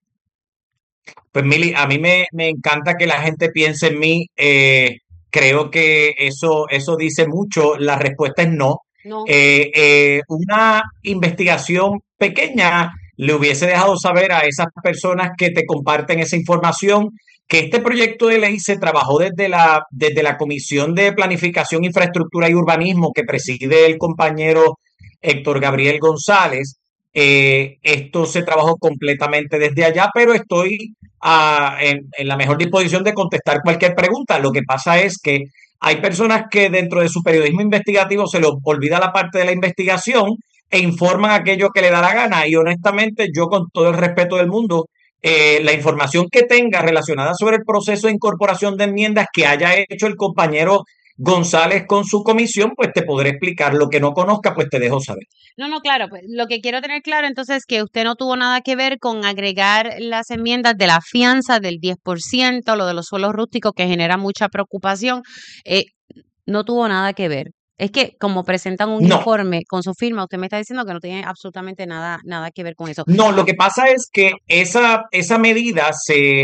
Pues Mili, a mí me, me encanta que la gente piense en mí. Eh, creo que eso, eso dice mucho. La respuesta es no. No. Eh, eh, una investigación pequeña le hubiese dejado saber a esas personas que te comparten esa información que este proyecto de ley se trabajó desde la, desde la Comisión de Planificación, Infraestructura y Urbanismo que preside el compañero Héctor Gabriel González. Eh, esto se trabajó completamente desde allá, pero estoy uh, en, en la mejor disposición de contestar cualquier pregunta. Lo que pasa es que hay personas que dentro de su periodismo investigativo se les olvida la parte de la investigación e informan aquello que le da la gana. Y honestamente, yo con todo el respeto del mundo, eh, la información que tenga relacionada sobre el proceso de incorporación de enmiendas que haya hecho el compañero González con su comisión, pues te podré explicar. Lo que no conozca, pues te dejo saber. No, no, claro, pues lo que quiero tener claro entonces es que usted no tuvo nada que ver con agregar las enmiendas de la fianza del diez por ciento, lo de los suelos rústicos que genera mucha preocupación, eh, no tuvo nada que ver. Es que como presentan un No. informe con su firma, usted me está diciendo que no tiene absolutamente nada, nada que ver con eso. No, lo que pasa es que esa, esa medida se...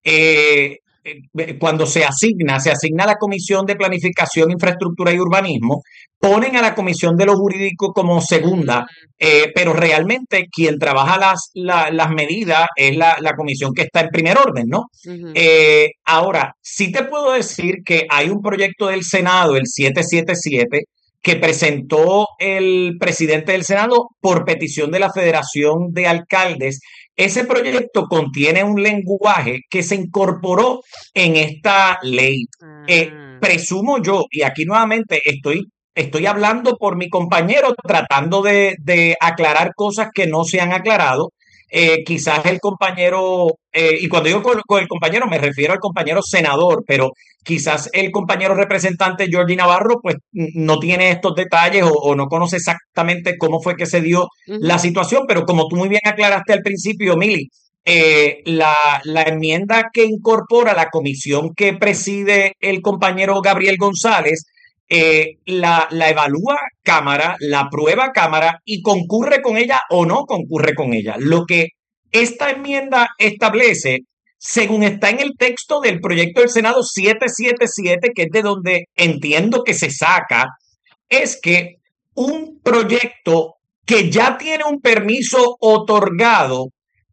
Eh, eh, cuando se asigna, se asigna a la Comisión de Planificación, Infraestructura y Urbanismo, ponen a la Comisión de lo Jurídico como segunda, eh, pero realmente quien trabaja las, la, las medidas es la, la comisión que está en primer orden, ¿no? Ujú. Eh, ahora, sí te puedo decir que hay un proyecto del Senado, el siete siete siete, que presentó el presidente del Senado por petición de la Federación de Alcaldes. Ese proyecto contiene un lenguaje que se incorporó en esta ley. Eh, presumo yo, y aquí nuevamente estoy, estoy hablando por mi compañero, tratando de, de aclarar cosas que no se han aclarado. Eh, quizás el compañero, eh, y cuando digo con, con el compañero me refiero al compañero senador, pero quizás el compañero representante Jordi Navarro pues n- no tiene estos detalles o, o no conoce exactamente cómo fue que se dio Ujú. la situación, pero como tú muy bien aclaraste al principio, Mili, eh, la, la enmienda que incorpora la comisión que preside el compañero Gabriel González, eh, la, la evalúa Cámara, la aprueba Cámara y concurre con ella o no concurre con ella. Lo que esta enmienda establece, según está en el texto del proyecto del Senado siete siete siete, que es de donde entiendo que se saca, es que un proyecto que ya tiene un permiso otorgado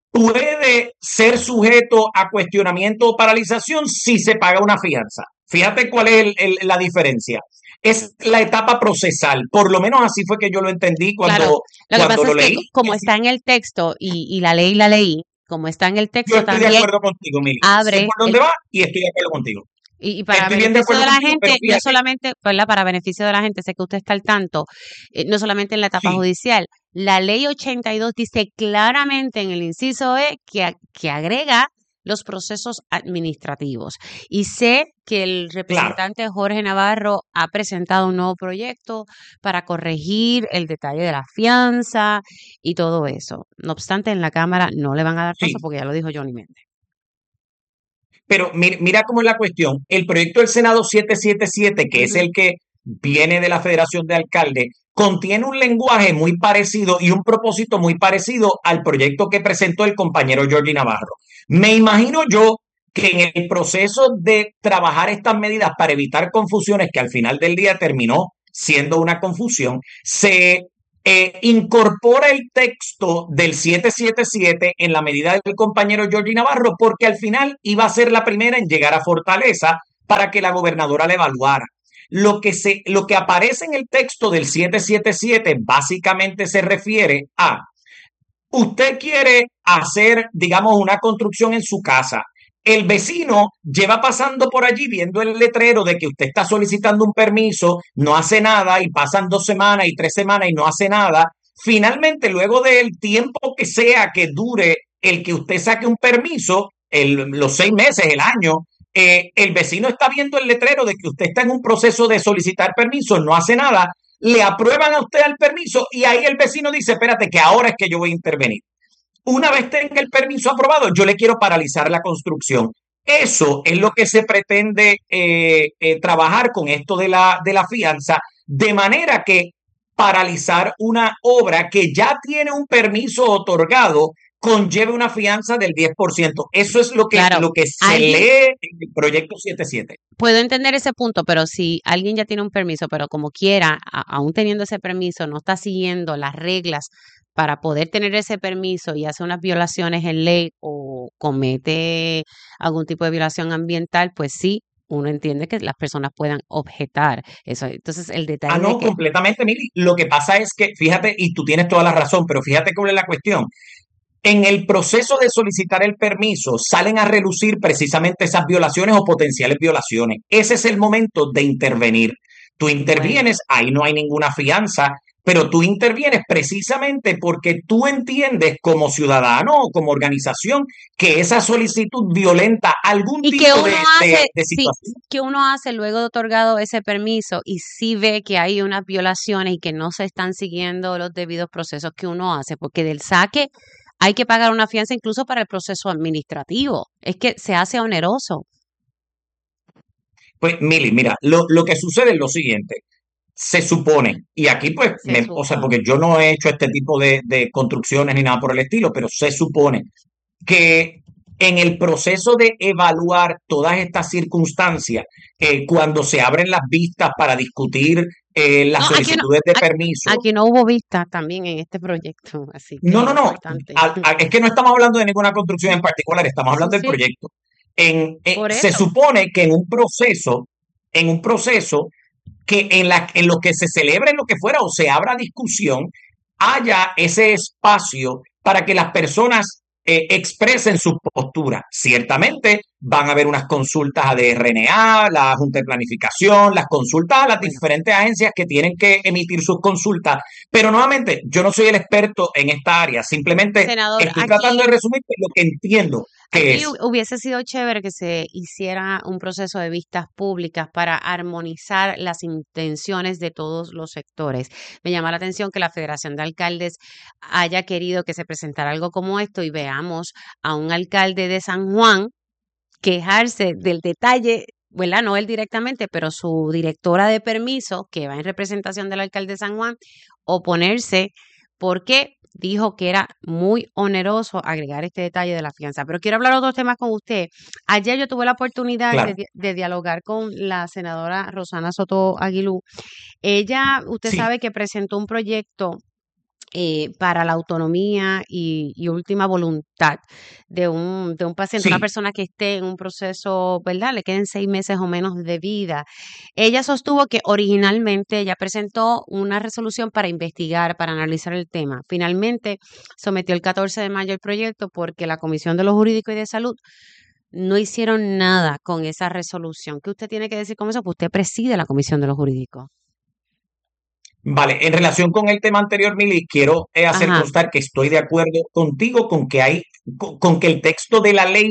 puede ser sujeto a cuestionamiento o paralización si se paga una fianza. Fíjate cuál es el- el- la diferencia. Es la etapa procesal, por lo menos así fue que yo lo entendí cuando, Claro, lo que cuando pasa lo es que leí. como está en el texto y, y la ley la leí, como está en el Yo texto estoy de también acuerdo contigo, Mili. Sé abre por dónde el, va y estoy de acuerdo contigo. y, y para Estoy bien de beneficio acuerdo de la contigo, pero gente, no fíjate, solamente, ¿verdad? Para beneficio de la gente, sé que usted está al tanto, eh, no solamente en la etapa sí, judicial, la ley ochenta y dos dice claramente en el inciso E que, a- que agrega los procesos administrativos. Y sé que el Claro. representante Jorge Navarro ha presentado un nuevo proyecto para corregir el detalle de la fianza y todo eso. No obstante, en la Cámara no le van a dar paso Sí. porque ya lo dijo Johnny Méndez. Pero mira, mira cómo es la cuestión. El proyecto del Senado setecientos setenta y siete, que es Ujú. el que viene de la Federación de Alcaldes, contiene un lenguaje muy parecido y un propósito muy parecido al proyecto que presentó el compañero Jordi Navarro. Me imagino yo que en el proceso de trabajar estas medidas para evitar confusiones, que al final del día terminó siendo una confusión, se eh, incorpora el texto del setecientos setenta y siete en la medida del compañero Jordi Navarro, porque al final iba a ser la primera en llegar a Fortaleza para que la gobernadora la evaluara. Lo que, se, lo que aparece en el texto del setecientos setenta y siete básicamente se refiere a: usted quiere hacer, digamos, una construcción en su casa. El vecino lleva pasando por allí viendo el letrero de que usted está solicitando un permiso, no hace nada y pasan dos semanas y tres semanas y no hace nada. Finalmente, luego del tiempo que sea que dure el que usted saque un permiso, el, los seis meses, el año, eh, el vecino está viendo el letrero de que usted está en un proceso de solicitar permiso, no hace nada, le aprueban a usted el permiso y ahí el vecino dice: espérate, que ahora es que yo voy a intervenir. Una vez tenga el permiso aprobado, yo le quiero paralizar la construcción. Eso es lo que se pretende eh, eh, trabajar con esto de la, de la fianza, de manera que paralizar una obra que ya tiene un permiso otorgado conlleve una fianza del diez por ciento. Eso es lo que, Claro, lo que se alguien, lee en el proyecto setenta y siete. puedo entender ese punto, pero si alguien ya tiene un permiso, pero como quiera, a- aún teniendo ese permiso, no está siguiendo las reglas para poder tener ese permiso y hace unas violaciones en ley o comete algún tipo de violación ambiental, pues sí, uno entiende que las personas puedan objetar eso. Entonces, el Ah, detalle de no, que, completamente, Mili. Lo que pasa es que, fíjate, y tú tienes toda la razón, pero fíjate cuál es la cuestión. En el proceso de solicitar el permiso salen a relucir precisamente esas violaciones o potenciales violaciones. Ese es el momento de intervenir. Tú bueno, intervienes, ahí no hay ninguna fianza, pero tú intervienes precisamente porque tú entiendes como ciudadano o como organización que esa solicitud violenta algún y que tipo uno de, de, hace, de sí, situación. que uno hace luego de otorgado ese permiso y sí ve que hay unas violaciones y que no se están siguiendo los debidos procesos que uno hace, porque del saque hay que pagar una fianza incluso para el proceso administrativo. Es que se hace oneroso. Pues, Mili, mira, lo, lo que sucede es lo siguiente. Se supone, y aquí pues, Se me, o sea, supone. porque yo no he hecho este tipo de, de construcciones ni nada por el estilo, pero se supone que en el proceso de evaluar todas estas circunstancias, eh, cuando se abren las vistas para discutir eh, las No, aquí no, solicitudes de aquí, permiso, aquí no hubo vista también en este proyecto, así que no, es no, no, importante. a- a- es que no estamos hablando de ninguna construcción en particular, estamos Sí, hablando del sí, proyecto. En, eh, por se eso. supone que en un proceso, en un proceso que en, la, en lo que se celebre lo que fuera o se abra discusión, haya ese espacio para que las personas eh, expresen su postura. Ciertamente van a haber unas consultas a D R N A, la Junta de Planificación, las consultas a las Bueno, diferentes agencias que tienen que emitir sus consultas, pero nuevamente yo no soy el experto en esta área, simplemente senador, estoy tratando aquí de resumir lo que entiendo que Aquí es. hu- hubiese sido chévere que se hiciera un proceso de vistas públicas para armonizar las intenciones de todos los sectores. Me llama la atención que la Federación de Alcaldes haya querido que se presentara algo como esto y veamos a un alcalde de San Juan quejarse del detalle, ¿verdad? No él directamente, pero su directora de permiso, que va en representación del alcalde de San Juan, oponerse porque dijo que era muy oneroso agregar este detalle de la fianza. Pero quiero hablar de otros temas con usted. Ayer yo tuve la oportunidad Claro. de, di- de dialogar con la senadora Rosana Soto Aguilú. Ella, usted Sí. sabe que presentó un proyecto eh, para la autonomía y, y última voluntad de un, de un paciente, una Sí. persona que esté en un proceso, ¿verdad? Le queden seis meses o menos de vida. Ella sostuvo que originalmente ella presentó una resolución para investigar, para analizar el tema. Finalmente sometió el catorce de mayo el proyecto porque la Comisión de lo Jurídico y de Salud no hicieron nada con esa resolución. ¿Qué usted tiene que decir con eso? Pues usted preside la Comisión de lo Jurídico. Vale, en relación con el tema anterior, Mili, quiero eh, hacer Ajá. constar que estoy de acuerdo contigo con que hay, con, con que el texto de la ley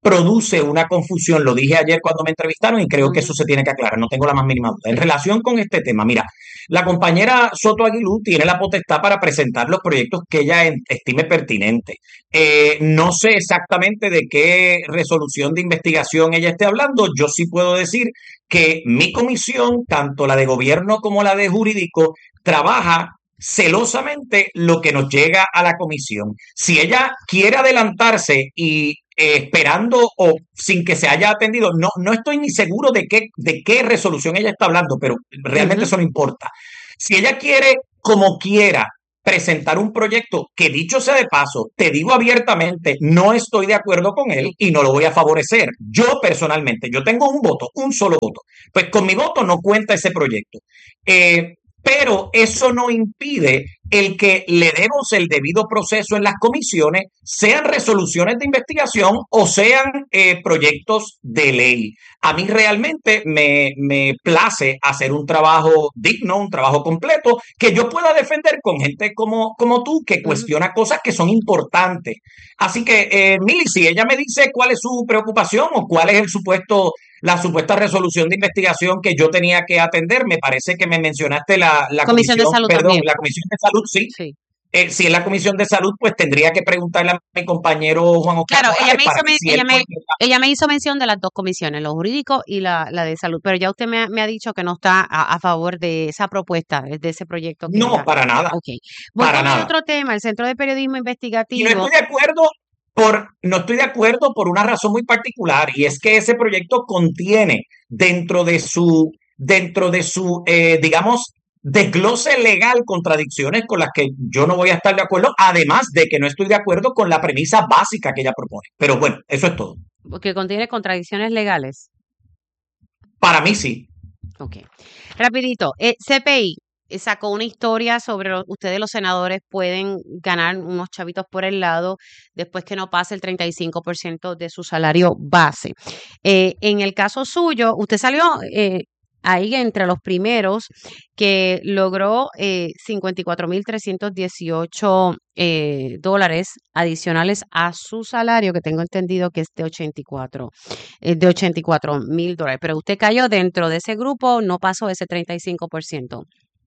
produce una confusión. Lo dije ayer cuando me entrevistaron y creo que eso se tiene que aclarar. No tengo la más mínima duda. En relación con este tema, mira, la compañera Soto Aguilú tiene la potestad para presentar los proyectos que ella en- estime pertinentes. Eh, no sé exactamente de qué resolución de investigación ella esté hablando. Yo sí puedo decir que mi comisión, tanto la de gobierno como la de jurídico, trabaja celosamente lo que nos llega a la comisión. Si ella quiere adelantarse y eh, esperando o sin que se haya atendido, no, no estoy ni seguro de qué, de qué resolución ella está hablando, pero realmente Ujú. eso no importa. Si ella quiere, como quiera, presentar un proyecto que, dicho sea de paso, te digo abiertamente, no estoy de acuerdo con él y no lo voy a favorecer. Yo personalmente, yo tengo un voto, un solo voto. Pues con mi voto no cuenta ese proyecto. Eh, pero eso no impide el que le demos el debido proceso en las comisiones, sean resoluciones de investigación o sean eh, proyectos de ley. A mí realmente me, me place hacer un trabajo digno, un trabajo completo, que yo pueda defender con gente como, como tú, que cuestiona cosas que son importantes. Así que, eh, Mili, si ella me dice cuál es su preocupación o cuál es el supuesto, la supuesta resolución de investigación que yo tenía que atender, me parece que me mencionaste la, la Comisión de comisión, Salud perdón, también. la comisión de salud, sí. Sí. Eh, si es la comisión de salud, pues tendría que preguntarle a mi compañero Juan Oscar Claro, ella Morales me para hizo, ver men- si él ella me, puede. ella me hizo mención de las dos comisiones, lo jurídico y la, la de salud, pero ya usted me, ha- me ha dicho que no está a, a favor de esa propuesta, de ese proyecto que No, ella. para nada, Ok. Voy para con el nada. otro tema, el Centro de Periodismo Y no Investigativo. estoy de acuerdo por, no estoy de acuerdo por una razón muy particular, y es que ese proyecto contiene dentro de su, dentro de su, eh, digamos, desglose legal contradicciones con las que yo no voy a estar de acuerdo, además de que no estoy de acuerdo con la premisa básica que ella propone. Pero bueno, eso es todo. Que contiene contradicciones legales. Para mí sí. Ok. Rapidito, eh, C P I eh, sacó una historia sobre lo- ustedes los senadores pueden ganar unos chavitos por el lado después que no pase el treinta y cinco por ciento de su salario base. Eh, en el caso suyo, usted salió eh, ahí entre los primeros que logró eh, cincuenta y cuatro mil trescientos dieciocho eh, dólares adicionales a su salario, que tengo entendido que es de ochenta y cuatro, eh, de ochenta y cuatro mil dólares. Pero usted cayó dentro de ese grupo, no pasó ese treinta y cinco por ciento.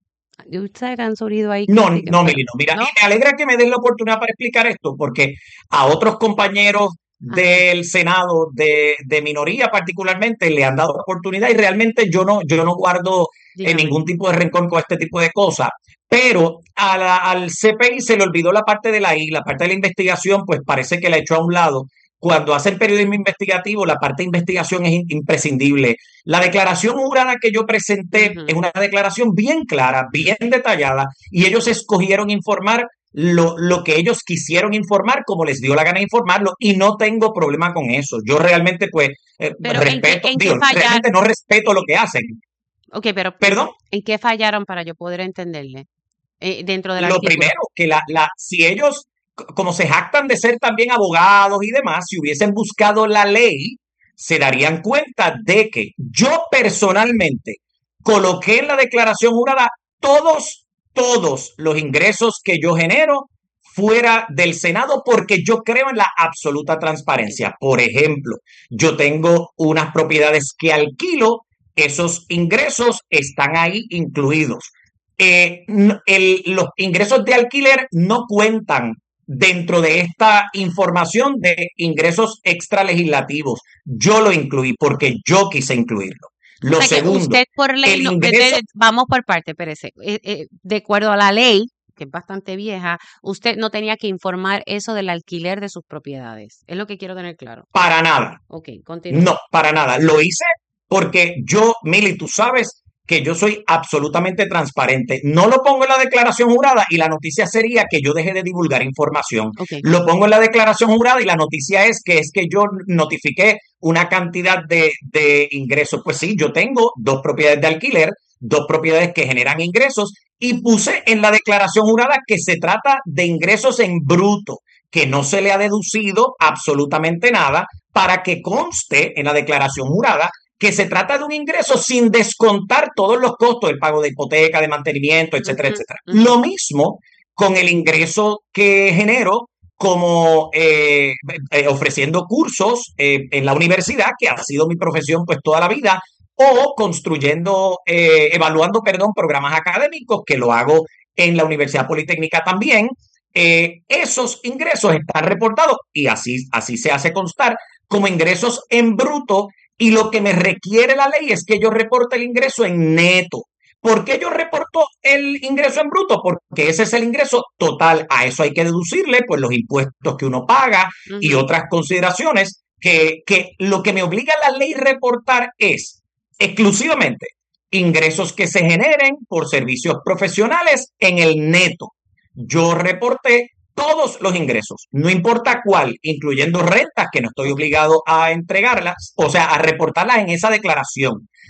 ¿Y ustedes han subido ahí? No, Critiquen, no, pero Mili, no. Mira, ¿no? y me alegra que me den la oportunidad para explicar esto, porque a otros compañeros Ajá, del Senado de, de minoría particularmente le han dado oportunidad y realmente yo no, yo no guardo eh, dígame. ningún tipo de rencor con este tipo de cosas. Pero a la- al C P I se le olvidó la parte de la I, la parte de la investigación, pues parece que la echó a un lado. Cuando hacen periodismo investigativo, la parte de investigación es in- imprescindible. La declaración jurada que yo presenté Ujú. es una declaración bien clara, bien detallada, y ellos escogieron informar lo, lo que ellos quisieron informar, como les dio la gana de informarlo, y no tengo problema con eso. Yo realmente, pues, eh, Pero ¿en qué, respeto, en qué digo, fallar? realmente no respeto lo que hacen. Ok, pero Perdón, ¿en qué fallaron para yo poder entenderle? Eh, dentro del lo artículo. primero, que la, la, si ellos, c- como se jactan de ser también abogados y demás, si hubiesen buscado la ley, se darían cuenta de que yo personalmente coloqué en la declaración jurada todos, todos los ingresos que yo genero fuera del Senado porque yo creo en la absoluta transparencia. Por ejemplo, yo tengo unas propiedades que alquilo, esos ingresos están ahí incluidos. Eh, n- el- los ingresos de alquiler no cuentan dentro de esta información de ingresos extralegislativos. Yo lo incluí porque yo quise incluirlo. O Lo sea que segundo, usted por ley, el no, de- ingreso, de- vamos por parte, espérese. Eh, eh, de acuerdo a la ley, que es bastante vieja, usted no tenía que informar eso del alquiler de sus propiedades. Es lo que quiero tener claro. para nada. Ok, continúe. No, para nada. Lo hice porque yo, Mili, tú sabes que yo soy absolutamente transparente. No lo pongo en la declaración jurada y la noticia sería que yo dejé de divulgar información. Ok, Lo pongo en la declaración jurada y la noticia es que es que yo notifiqué una cantidad de, de ingresos. Pues sí, yo tengo dos propiedades de alquiler, dos propiedades que generan ingresos y puse en la declaración jurada que se trata de ingresos en bruto, que no se le ha deducido absolutamente nada para que conste en la declaración jurada que se trata de un ingreso sin descontar todos los costos, el pago de hipoteca, de mantenimiento, etcétera, ujú, etcétera. ujú. Lo mismo con el ingreso que genero como eh, eh, ofreciendo cursos eh, en la universidad, que ha sido mi profesión pues toda la vida, o construyendo, eh, evaluando, perdón, programas académicos, que lo hago en la Universidad Politécnica también. Eh, esos ingresos están reportados y así, así se hace constar como ingresos en bruto, y lo que me requiere la ley es que yo reporte el ingreso en neto. ¿Por qué yo reporto el ingreso en bruto? Porque ese es el ingreso total. A eso hay que deducirle pues los impuestos que uno paga y Ujú. otras consideraciones que, que lo que me obliga la ley a reportar es exclusivamente ingresos que se generen por servicios profesionales en el neto. Yo reporté todos los ingresos, no importa cuál, incluyendo rentas que no estoy obligado a entregarlas, o sea, a reportarlas en esa declaración.